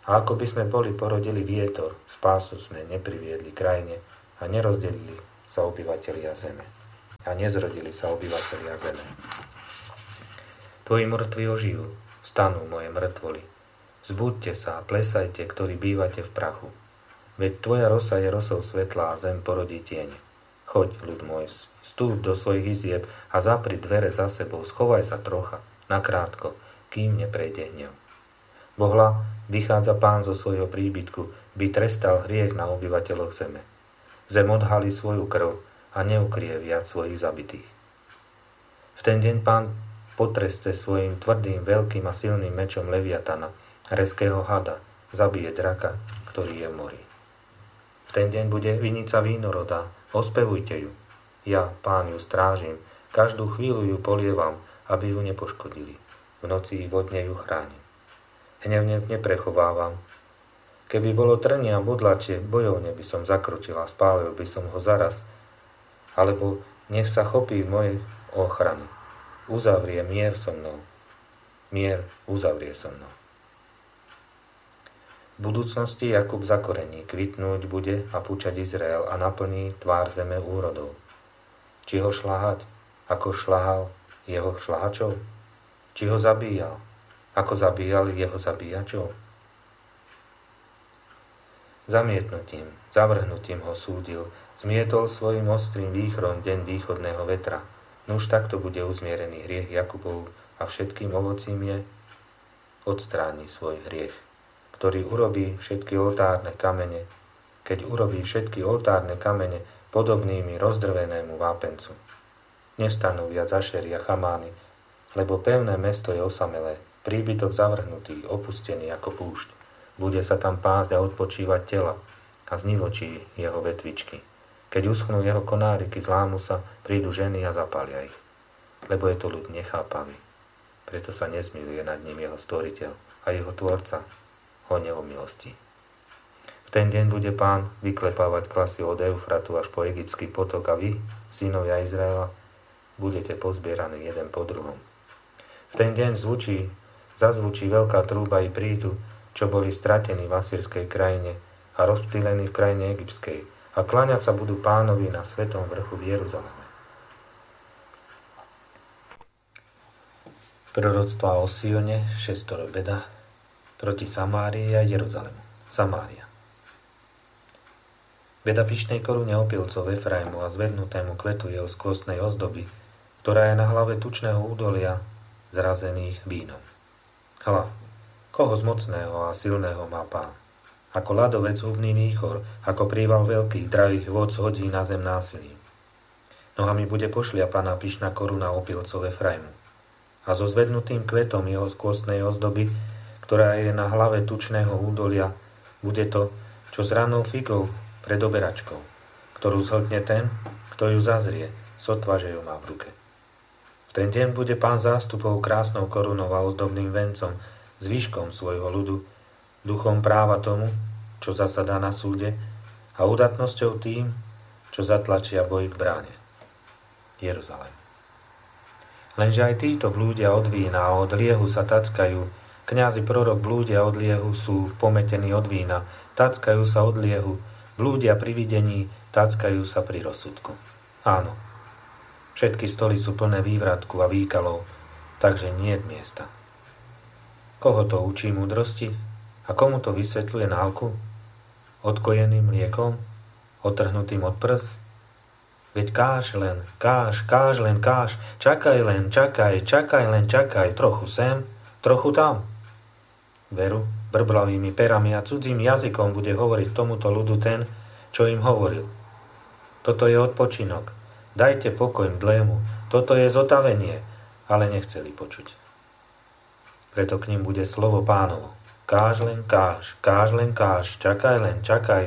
A ako by sme boli porodili vietor, spásu sme nepriviedli krajine a nerozdelili sa obyvatelia zeme. A nezrodili sa obyvatelia zeme. Tvoji mŕtvi ožijú, stanú moje mŕtvoly. Zbuďte sa a plesajte, ktorí bývate v prachu. Veď tvoja rosa je rosou svetla a zem porodí tieň. Choď, ľud môj, vstúp do svojich izieb a zapri dvere za sebou, schovaj sa trocha, nakrátko, kým neprejde hnev. Bohla, vychádza Pán zo svojho príbytku, by trestal hriech na obyvateľoch zeme. Zem odhalí svoju krv a neukrie viac svojich zabitých. V ten deň Pán potreste svojim tvrdým, veľkým a silným mečom Leviatana, reského hada, zabije draka, ktorý je v mori. V ten deň bude vinica vínorodá, ospevujte ju. Ja, Pán, ju strážim, každú chvíľu ju polievam, aby ju nepoškodili. V noci vodne ju chránim. Hnevne neprechovávam. Keby bolo trnie a bodlačie, bojovne by som zakročil a spálil by som ho zaraz. Alebo nech sa chopí mojej ochrany. Uzavrie mier so mnou. Mier uzavrie so mnou. V budúcnosti Jakub zakorení, kvitnúť bude a púčať Izrael a naplní tvár zeme úrodov. Či ho šľahať, ako šľahal jeho šľahačov? Či ho zabíjal, ako zabíjali jeho zabíjačov? Zamietnutím, zavrhnutím ho súdil, zmietol svojim ostrým výchrom deň východného vetra. Nuž takto bude uzmierený hriech Jakubov a všetkým ovocím je odstráni svoj hriech, ktorý urobí všetky oltárne kamene, keď urobí všetky oltárne kamene podobnými rozdrvenému vápencu. Nestanú viac Ašery a Chamány, lebo pevné mesto je osamelé, príbytok zavrhnutý, opustený ako púšť. Bude sa tam pásť a odpočívať tela a znivočí jeho vetvičky. Keď uschnú jeho konáriky, zlámu sa, prídu ženy a zapália ich. Lebo je to ľud nechápavý. Preto sa nezmiluje nad ním jeho stvoriteľ a jeho tvorca ho neomilostí. V ten deň bude Pán vyklepávať klasy od Eufratu až po egyptský potok a vy, synovia Izraela, budete pozbieraní jeden po druhom. V ten deň zazvučí veľká trúba i prídu, čo boli stratení v asýrskej krajine a rozptýlení v krajine egyptskej a kláňať sa budú Pánovi na svetom vrchu v Jeruzaleme. Proroctvá o Sione, 6 beda, proti Samárii a Jeruzalemu. Samária. Beda pyšnej korune opilcov Efraimu a zvednutému kvetu jeho skvostnej ozdoby, ktorá je na hlave tučného údolia zrazených vínom. Hľa, koho z mocného a silného má Pán? Ako ľadovec hubný výchor, ako príval veľkých, drahých vôd hodí na zem násilím. Nohami bude pošliapaná pyšná koruna opilcov Efraimu. A so zvednutým kvetom jeho skvostnej ozdoby, ktorá je na hlave tučného údolia, bude to, čo s ranou figou pred oberačkou, ktorú zhltne ten, kto ju zazrie, sotva, že ju má v ruke. V ten deň bude Pán zástupov krásnou korunou a ozdobným vencom, zvyškom svojho ľudu, duchom práva tomu, čo zasadá na súde, a udatnosťou tým, čo zatlačia boj k bráne. Jeruzalém. Lenže aj títo blúdia od vína a od liehu sa tackajú, kňazi prorok blúdia od liehu sú pometení od vína, tackajú sa od liehu, blúdia pri videní, tackajú sa pri rozsudku. Áno, všetky stoly sú plné vývratku a výkalov, takže niet miesta. Koho to učí múdrosti a komu to vysvetľuje náuku? Odkojeným mliekom? Otrhnutým od prs? Veď káž len, káž, čakaj len, čakaj, trochu sem, trochu tam. Veru, brblavými perami a cudzím jazykom bude hovoriť tomuto ľudu ten, čo im hovoril. Toto je odpočinok, dajte pokoj mdlému, toto je zotavenie, ale nechceli počuť. Preto k ním bude slovo Pánovo. Káž len, káž, čakaj len,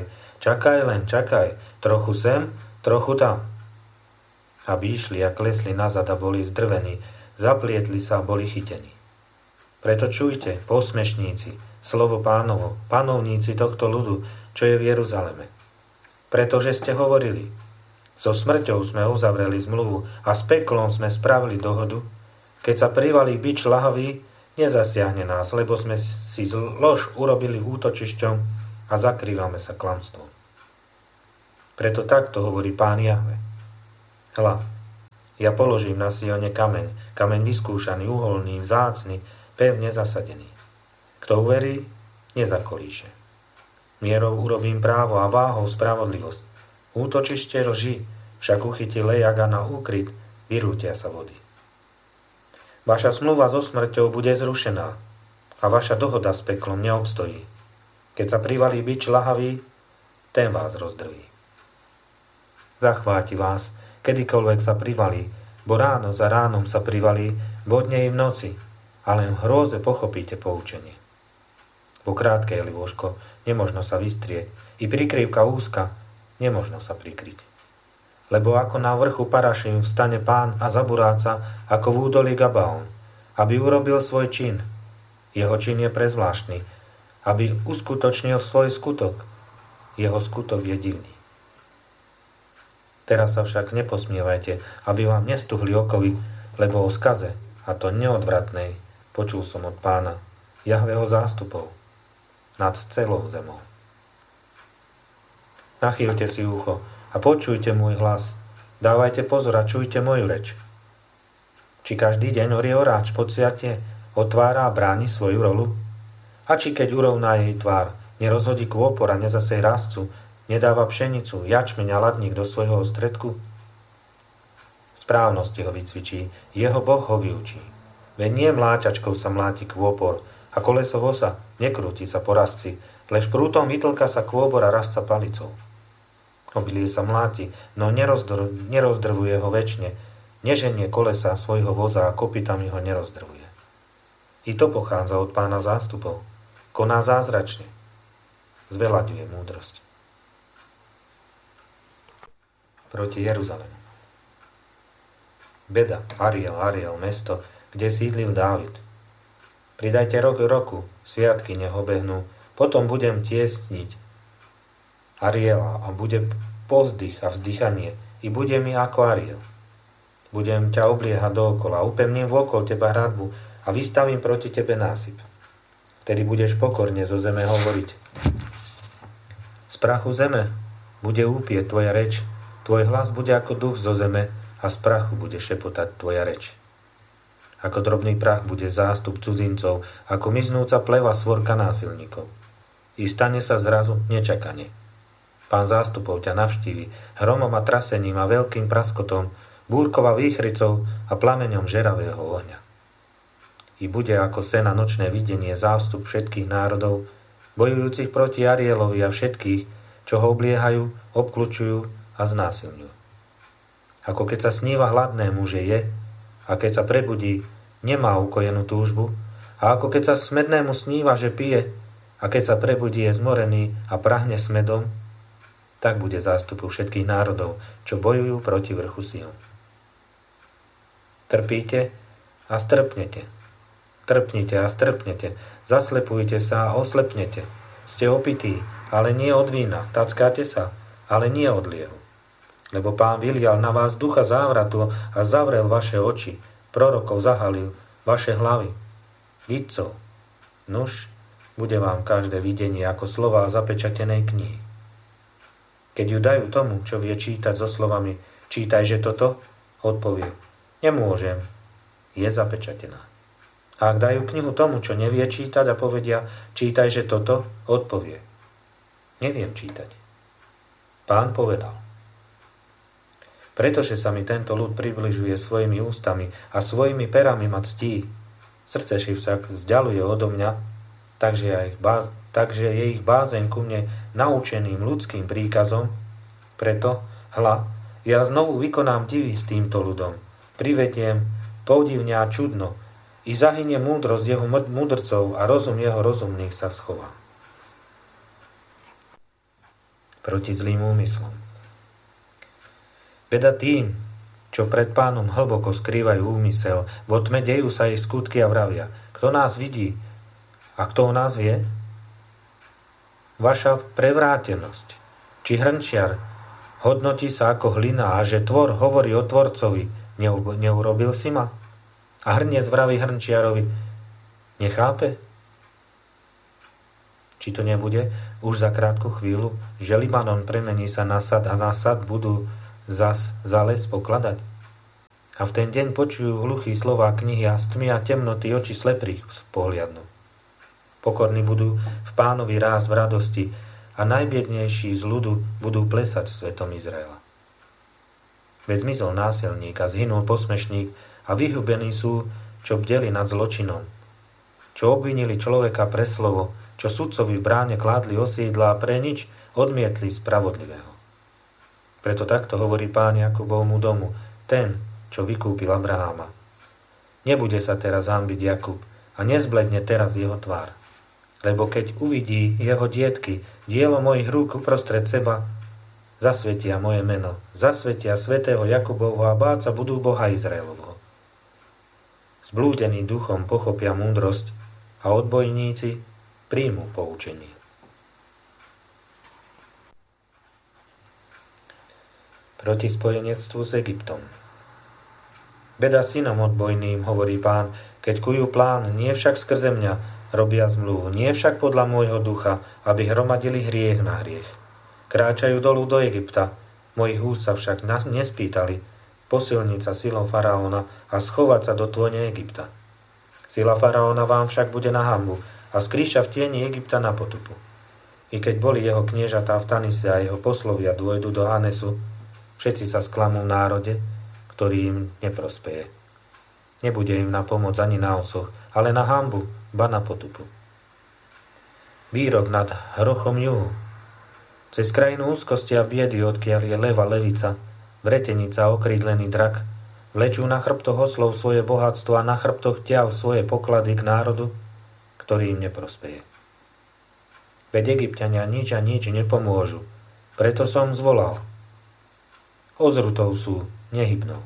čakaj, trochu sem, trochu tam. Aby išli a klesli nazad a boli zdrvení, zaplietli sa a boli chytení. Preto čujte, posmešníci, slovo Pánovo, panovníci tohto ľudu, čo je v Jeruzaleme. Pretože ste hovorili, so smrťou sme uzavreli zmluvu a s peklom sme spravili dohodu, keď sa privalí bič lahavý, nezasiahne nás, lebo sme si lož urobili útočišťom a zakrývame sa klamstvom. Preto takto hovorí Pán Jahve. Hľa, ja položím na Sione kameň, kameň vyskúšaný, uholný, vzácny, pevne zasadený. Kto uverí, nezakolíše. Mierou urobím právo a váhou spravodlivosť. Útočište lži však uchytí lejak a na úkryt vyrútia sa vody. Vaša zmluva so smrťou bude zrušená a vaša dohoda s peklom neobstojí. Keď sa privalí bič ľahavý, ten vás rozdrví. Zachváti vás, kedykoľvek sa privalí, bo ráno za ránom sa privalí, bodne i v noci, a len v hrôze pochopíte poučenie. Po krátkej lôžko nemožno sa vystrieť, i prikrývka úzka nemožno sa prikryť. Lebo ako na vrchu Paraším vstane Pán a zaburáca ako v údolí Gabaón, aby urobil svoj čin. Jeho čin je prezvláštny, aby uskutočnil svoj skutok. Jeho skutok je divný. Teraz sa však neposmievajte, aby vám nestuhli okovy, lebo o skaze, a to neodvratnej, počul som od Pána, Jahveho zástupov, nad celou zemou. Nachýlte si ucho a počujte môj hlas. Dávajte pozor a čujte moju reč. Či každý deň oriehoráč podsiate otvára a bráni svoju rolu? A či keď urovná jej tvár, nerozhodí kôpor a nezasej ráscu, nedáva pšenicu, jačmeň a ladník do svojho stredku? Správnosti ho vycvičí, jeho Boh ho vyučí. Veď nie mláťačkou sa mláti kôpor a koleso vosa nekrúti sa po rastci, lež prútom vytlka sa kôbor a rastca palicou. Obilie sa mláti, no nerozdrvuje ho večne, neženie kolesa svojho voza a kopytami ho nerozdrvuje. I to pochádza od Pána zástupov. Koná zázračne. Zveľaďuje múdrosť. Proti Jeruzalemu. Beda, Ariel, mesto, kde sídlil Dávid. Pridajte rok roku, sviatky nech obehnú, potom budem tiesniť Ariela a bude pozdych a vzdychanie i bude mi ako Ariel. Budem ťa obliehať dookola, upevním vôkol teba hradbu a vystavím proti tebe násyp. Vtedy budeš pokorne zo zeme hovoriť. Z prachu zeme bude úpieť tvoja reč, tvoj hlas bude ako duch zo zeme a z prachu bude šepotať tvoja reč. Ako drobný prach bude zástup cudzincov, ako miznúca pleva svorka násilníkov. I stane sa zrazu nečakane. Pán zástupov ťa navštívi hromom a trasením a veľkým praskotom, búrkov a výchricou a plameňom žeravého ohňa. I bude ako sena nočné videnie zástup všetkých národov, bojujúcich proti Arielovi a všetkých, čo ho obliehajú, obkľučujú a znásilňujú. Ako keď sa sníva hladnému, že je, a keď sa prebudí, nemá ukojenú túžbu, a ako keď sa smednému sníva, že pije, a keď sa prebudí, je zmorený a prahne smedom, tak bude zástupu všetkých národov, čo bojujú proti vrchu Sion. Trpíte a strpnete. Trpnite a strpnete. Zaslepujte sa a oslepnete. Ste opití, ale nie od vína. Tackáte sa, ale nie od liehu. Lebo Pán vylial na vás ducha závratu a zavrel vaše oči. Prorokov zahalil vaše hlavy. Vidcov. Nuž, bude vám každé videnie ako slová zapečatenej knihy. Keď ju dajú tomu, čo vie čítať so slovami čítaj, že toto, odpovie nemôžem, je zapečatená. A ak dajú knihu tomu, čo nevie čítať a povedia čítaj, že toto, odpovie neviem čítať. Pán povedal. Pretože sa mi tento ľud približuje svojimi ústami a svojimi perami ma ctí, srdce si však vzdialuje odo mňa, takže je ich bázeň ku mne naučeným ľudským príkazom, preto, hľa, ja znovu vykonám divy s týmto ľudom, privediem podivne a čudno, i zahynie múdrosť jeho múdrcov a rozum jeho rozumných sa schová. Proti zlým úmyslom. Beda tým, čo pred Pánom hlboko skrývajú úmysel, vo tme dejú sa ich skutky a vravia, kto nás vidí a kto o nás vie? Vaša prevrátenosť, či hrnčiar hodnotí sa ako hlina a že tvor hovorí o tvorcovi, neurobil si ma? A hrniec vraví hrnčiarovi, Nechápe? Či to nebude už za krátku chvíľu, že Libanon premení sa na sad a na sad budú zas za les pokladať? A v ten deň počujú hluchý slová knihy a stmia temnoty oči slepých pohliadnú. Pokorní budú v Pánovi rásť v radosti a najbiednejší z ľudu budú plesať v svetom Izraela. Veď zmizol násilník a zhynul posmešník a vyhubení sú, čo bdeli nad zločinom, čo obvinili človeka pre slovo, čo sudcovi v bráne kládli osídla a pre nič odmietli spravodlivého. Preto takto hovorí Pán Jakubovmu domu, ten, čo vykúpil Abraháma. Nebude sa teraz hanbiť Jakub a nezbledne teraz jeho tvár. Lebo keď uvidí jeho dietky, dielo mojich rúk uprostred seba, zasvetia moje meno, zasvetia svätého Jakubovho a báť sa budú Boha Izraelovho. Zblúdení duchom pochopia múdrosť a odbojníci príjmu poučenie. Proti spojenectvu s Egyptom. Beda synom odbojným, hovorí Pán, keď kujú plán, nie však skrze mňa robia zmluvu, nie však podľa môjho ducha, aby hromadili hriech na hriech. Kráčajú dolu do Egypta, mojich úst sa však nespýtali, posilniť sa silou faraóna a schovať sa do tône Egypta. Sila faraóna vám však bude na hanbu a skrýša v tieni Egypta na potupu. I keď boli jeho kniežatá v Tanise a jeho poslovia dôjdu do Hanesu, všetci sa sklamú v národe, ktorý im neprospeje. Nebude im na pomoc ani na osoch, ale na hanbu, ba na potupu. Výrok nad hrochom juhu. Cez krajinu úzkosti a biedy, odkiaľ je leva levica, vretenica a okrídlený drak, vlečú na chrbtoch oslov svoje bohatstvo a na chrbtoch ťav svoje poklady k národu, ktorý im neprospeje. Veď Egypťania nič a nič nepomôžu, preto som zvolal. Ozrutou sú, nehybnou.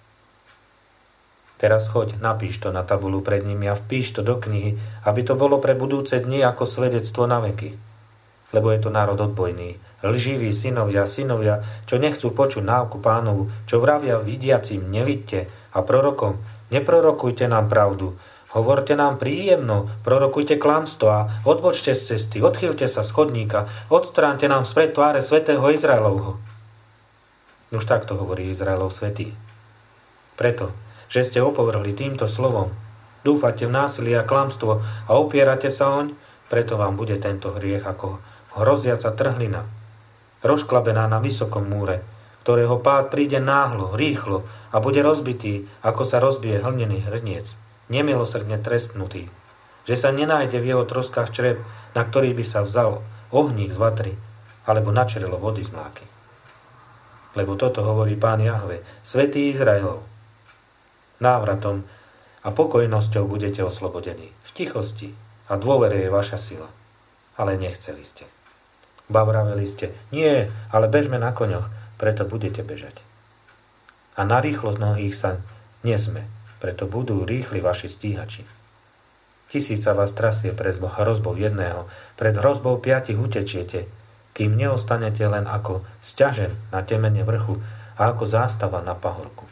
Teraz choď, napíš to na tabulu pred nimi a vpíš to do knihy, aby to bolo pre budúce dni ako svedectvo na veky. Lebo je to národ odbojný, lživí synovia, čo nechcú počuť náuku Pánovu, čo vravia vidiacim, nevidte, a prorokom, neprorokujte nám pravdu, hovorte nám príjemno, prorokujte klamstvo a odbočte z cesty, odchýlte sa z chodníka, odstráňte nám spred tváre svätého Izraelovho. Už takto hovorí Izraelov svätý. Preto, že ste opovrhli týmto slovom, dúfate v násilie a klamstvo a opierate sa oň, preto vám bude tento hriech ako hroziaca trhlina, rozklabená na vysokom múre, ktorého pád príde náhlo, rýchlo a bude rozbitý, ako sa rozbije hlnený hrniec, nemilosrdne trestnutý, že sa nenájde v jeho troskách črep, na ktorý by sa vzal ohník z vatry, alebo na črelo vody z mláky. Lebo toto hovorí Pán Jahve, svätý Izraelov. Návratom a pokojnosťou budete oslobodení. V tichosti a dôvere je vaša sila. Ale nechceli ste. Ba vraveli ste, nie, ale bežme na koňoch, preto budete bežať. A na rýchlosť nohých sa nesme, preto budú rýchli vaši stíhači. Tisíca vás trasie pred hrozbou jedného, pred hrozbou 5 utečiete, kým neostanete len ako sťažen na temene vrchu a ako zástava na pahorku.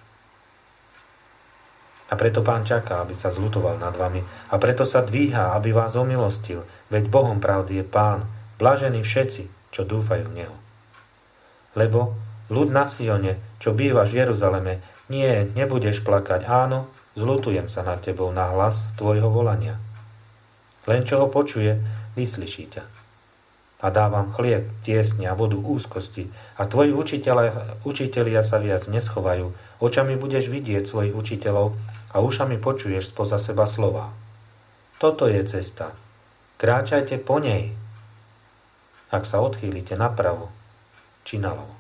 A preto Pán čaká, aby sa zľutoval nad vami, a preto sa dvíha, aby vás omilostil, veď Bohom pravdy je Pán, blažení všetci, čo dúfajú v Neho. Lebo ľud na Sione, čo bývaš v Jeruzaleme, nie, nebudeš plakať, áno, zľutujem sa nad tebou na hlas tvojho volania. Len čo ho počuje, vyslyší ťa. A dávam chlieb, tiesne a vodu úzkosti, a tvoji učitelia sa viac neschovajú, očami budeš vidieť svojich učiteľov a ušami počuješ spoza seba slova. Toto je cesta. Kráčajte po nej, ak sa odchýlite napravo či naľavo.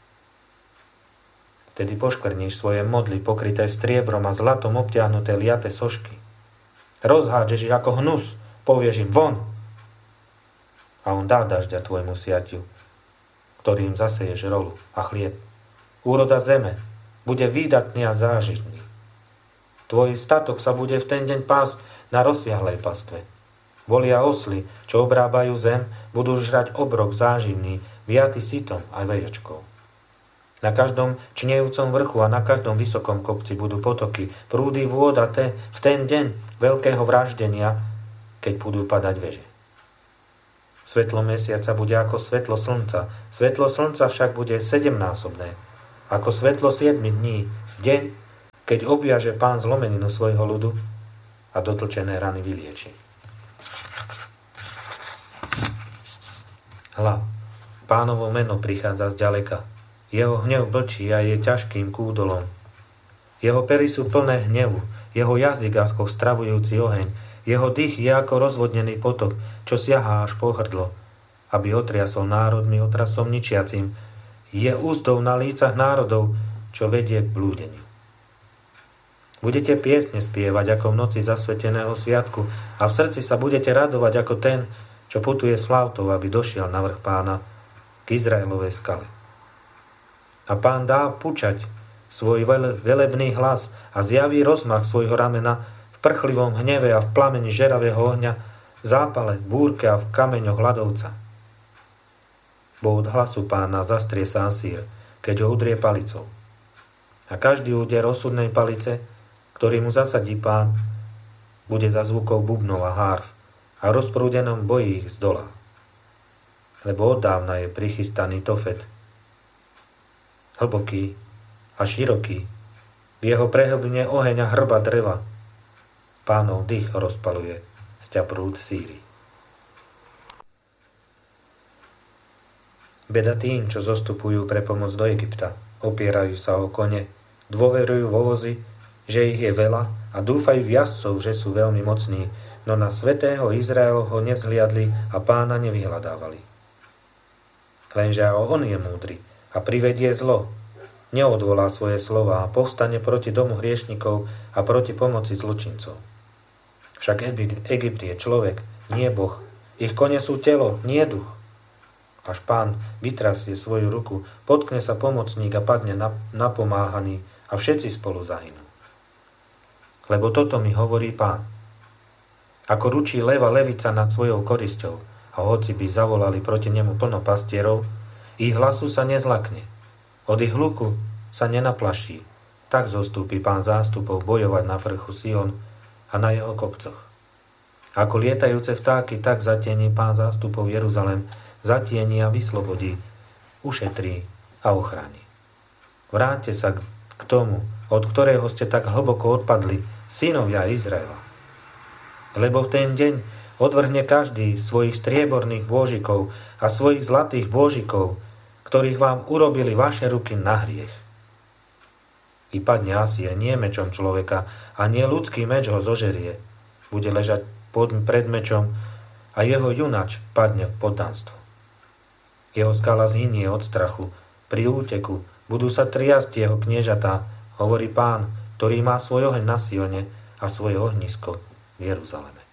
Vtedy poškvrníš svoje modly pokryté striebrom a zlatom obtiahnuté liate sošky. Rozhádžeš ich ako hnus, povieš im von. A on dá dažďa tvojmu siatiu, ktorým zaseješ rolu a chlieb. Úroda zeme bude výdatný a zážitný. Tvoj statok sa bude v ten deň pásť na rozsiahlej pastve. Volia osly, čo obrábajú zem, budú žrať obrok záživný, viaty sitom aj vejočkou. Na každom čnejúcom vrchu a na každom vysokom kopci budú potoky, prúdy vôd a v ten deň veľkého vraždenia keď budú padať veže. Svetlo mesiaca bude ako svetlo slnca, svetlo slnca však bude 7-násobné, ako svetlo 7 dní v deň, keď obviaže Pán zlomeninu svojho ľudu a dotlčené rany vylieči. Hľa, Pánovo meno prichádza zďaleka, jeho hnev blčí a je ťažkým kúdolom. Jeho pery sú plné hnevu, jeho jazyk ako stravujúci oheň, jeho dých je ako rozvodnený potok, čo siahá až po hrdlo, aby otriasol národmi otrasom ničiacim. Je úzdou na lícach národov, čo vedie k blúdeniu. Budete piesne spievať ako v noci zasveteného sviatku a v srdci sa budete radovať ako ten, čo putuje s flautou, aby došiel na vrch Pána k Izraelovej skale. A Pán dá pučať svoj velebný hlas a zjaví rozmach svojho ramena v prchlivom hneve a v plameni žeravého ohňa, v zápale, búrke a v kameňoch ľadovca. Bo od hlasu Pána zastrie sa Asýr, keď ho udrie palicou. A každý úder osudnej palice, ktorý mu zasadí Pán, bude za zvukov bubnov a hárf a v rozprúdenom boji ich zdolá. Lebo oddávna je prichystaný Tofet, hlboký a široký, v jeho prehlbine oheň a hrba dreva. Pánov dých rozpaluje sťa prúd síry. Beda tým, čo zostupujú pre pomoc do Egypta, opierajú sa o kone, dôverujú vo vozy, že ich je veľa a dúfajú v jazdcov, že sú veľmi mocní, no na svätého Izraelovho nevzhliadli a Pána nevyhľadávali. Lenže on je múdry a privedie zlo, neodvolá svoje slova a povstane proti domu hriešnikov a proti pomoci zločincov. Však Egypt je človek, nie Boh. Ich kone sú telo, nie duch. Až Pán vytrasie svoju ruku, potkne sa pomocník a padne napomáhaný a všetci spolu zahynú. Lebo toto mi hovorí Pán. Ako ručí leva levica nad svojou korisťou a hoci by zavolali proti nemu plno pastierov, ich hlasu sa nezlakne. Od ich hluku sa nenaplaší. Tak zostúpi Pán zástupov bojovať na vrchu Sion a na jeho kopcoch. Ako lietajúce vtáky, tak zatieni Pán zástupov Jeruzalem, zatieni a vyslobodí, ušetrí a ochráni. Vráťte sa k tomu, od ktorého ste tak hlboko odpadli, synovia Izraela. Lebo v ten deň odvrhne každý svojich strieborných bôžikov a svojich zlatých bôžikov, ktorých vám urobili vaše ruky na hriech. I padne Asýr nie mečom človeka a nie ľudský meč ho zožerie. Bude ležať pred mečom a jeho junač padne v poddanstvo. Jeho skala zhynie od strachu. Pri úteku budú sa triasť jeho kniežatá, hovorí Pán, ktorý má svoj oheň na Sione a svoje ohnisko v Jeruzaleme.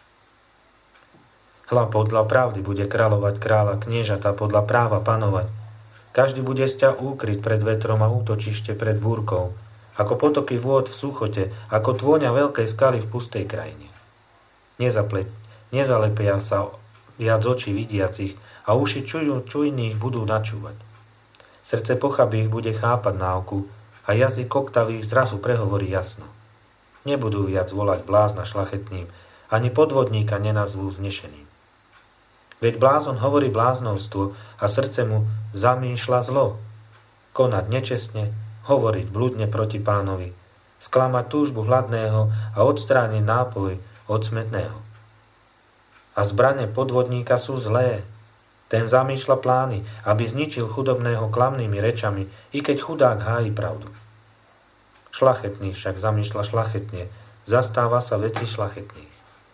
Hľa podľa pravdy bude kráľovať kráľa, kniežatá podľa práva panovať. Každý bude sťa úkryť pred vetrom a útočište pred búrkou, ako potoky vôd v súchote, ako tôňa veľkej skaly v pustej krajine. Nezalepia sa viac očí vidiacich a uši čujných budú načúvať. Srdce pochabých bude chápať náuku a jazyk koktavých zrazu prehovorí jasno. Nebudú viac volať blázna šlachetným, ani podvodníka nenazvú vznešeným. Veď blázon hovorí bláznovstvo a srdce mu zamýšľa zlo. Konať nečestne, hovoriť blúdne proti Pánovi, sklamať túžbu hladného a odstrániť nápoj od smätného. A zbrane podvodníka sú zlé. Ten zamýšľa plány, aby zničil chudobného klamnými rečami, i keď chudák hájí pravdu. Šlachetný však zamýšľa šlachetne, zastáva sa veci šlachetných.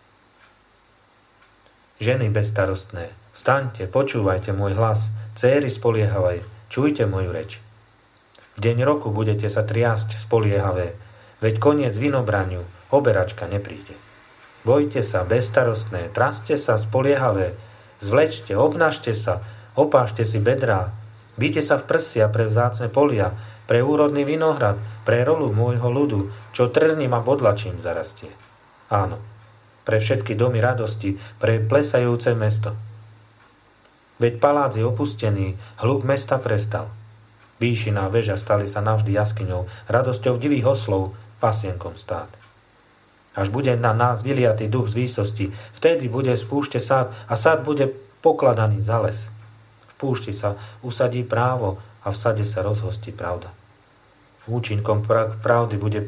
Ženy bezstarostné, vstaňte, počúvajte môj hlas, céry spoliehavaj, čujte moju reč. V deň roku budete sa triasť spoliehavé, veď koniec vinobraniu, oberačka nepríde. Bojte sa, bezstarostné, traste sa, spoliehavé, zvlečte, obnažte sa, opášte si bedrá, bijte sa v prsia pre vzácne polia, pre úrodný vinohrad, pre rolu môjho ľudu, čo trzním a bodlačím zarastie. Áno, pre všetky domy radosti, pre plesajúce mesto. Veď palác je opustený, hluk mesta prestal. Výšina väža stali sa navždy jaskyňou, radosťou divých oslov, pasienkom stát. Až bude na nás vyliatý duch z výsosti, vtedy bude v púšte sad a sad bude pokladaný za les. V púšti sa usadí právo a v sade sa rozhostí pravda. Účinkom pravdy bude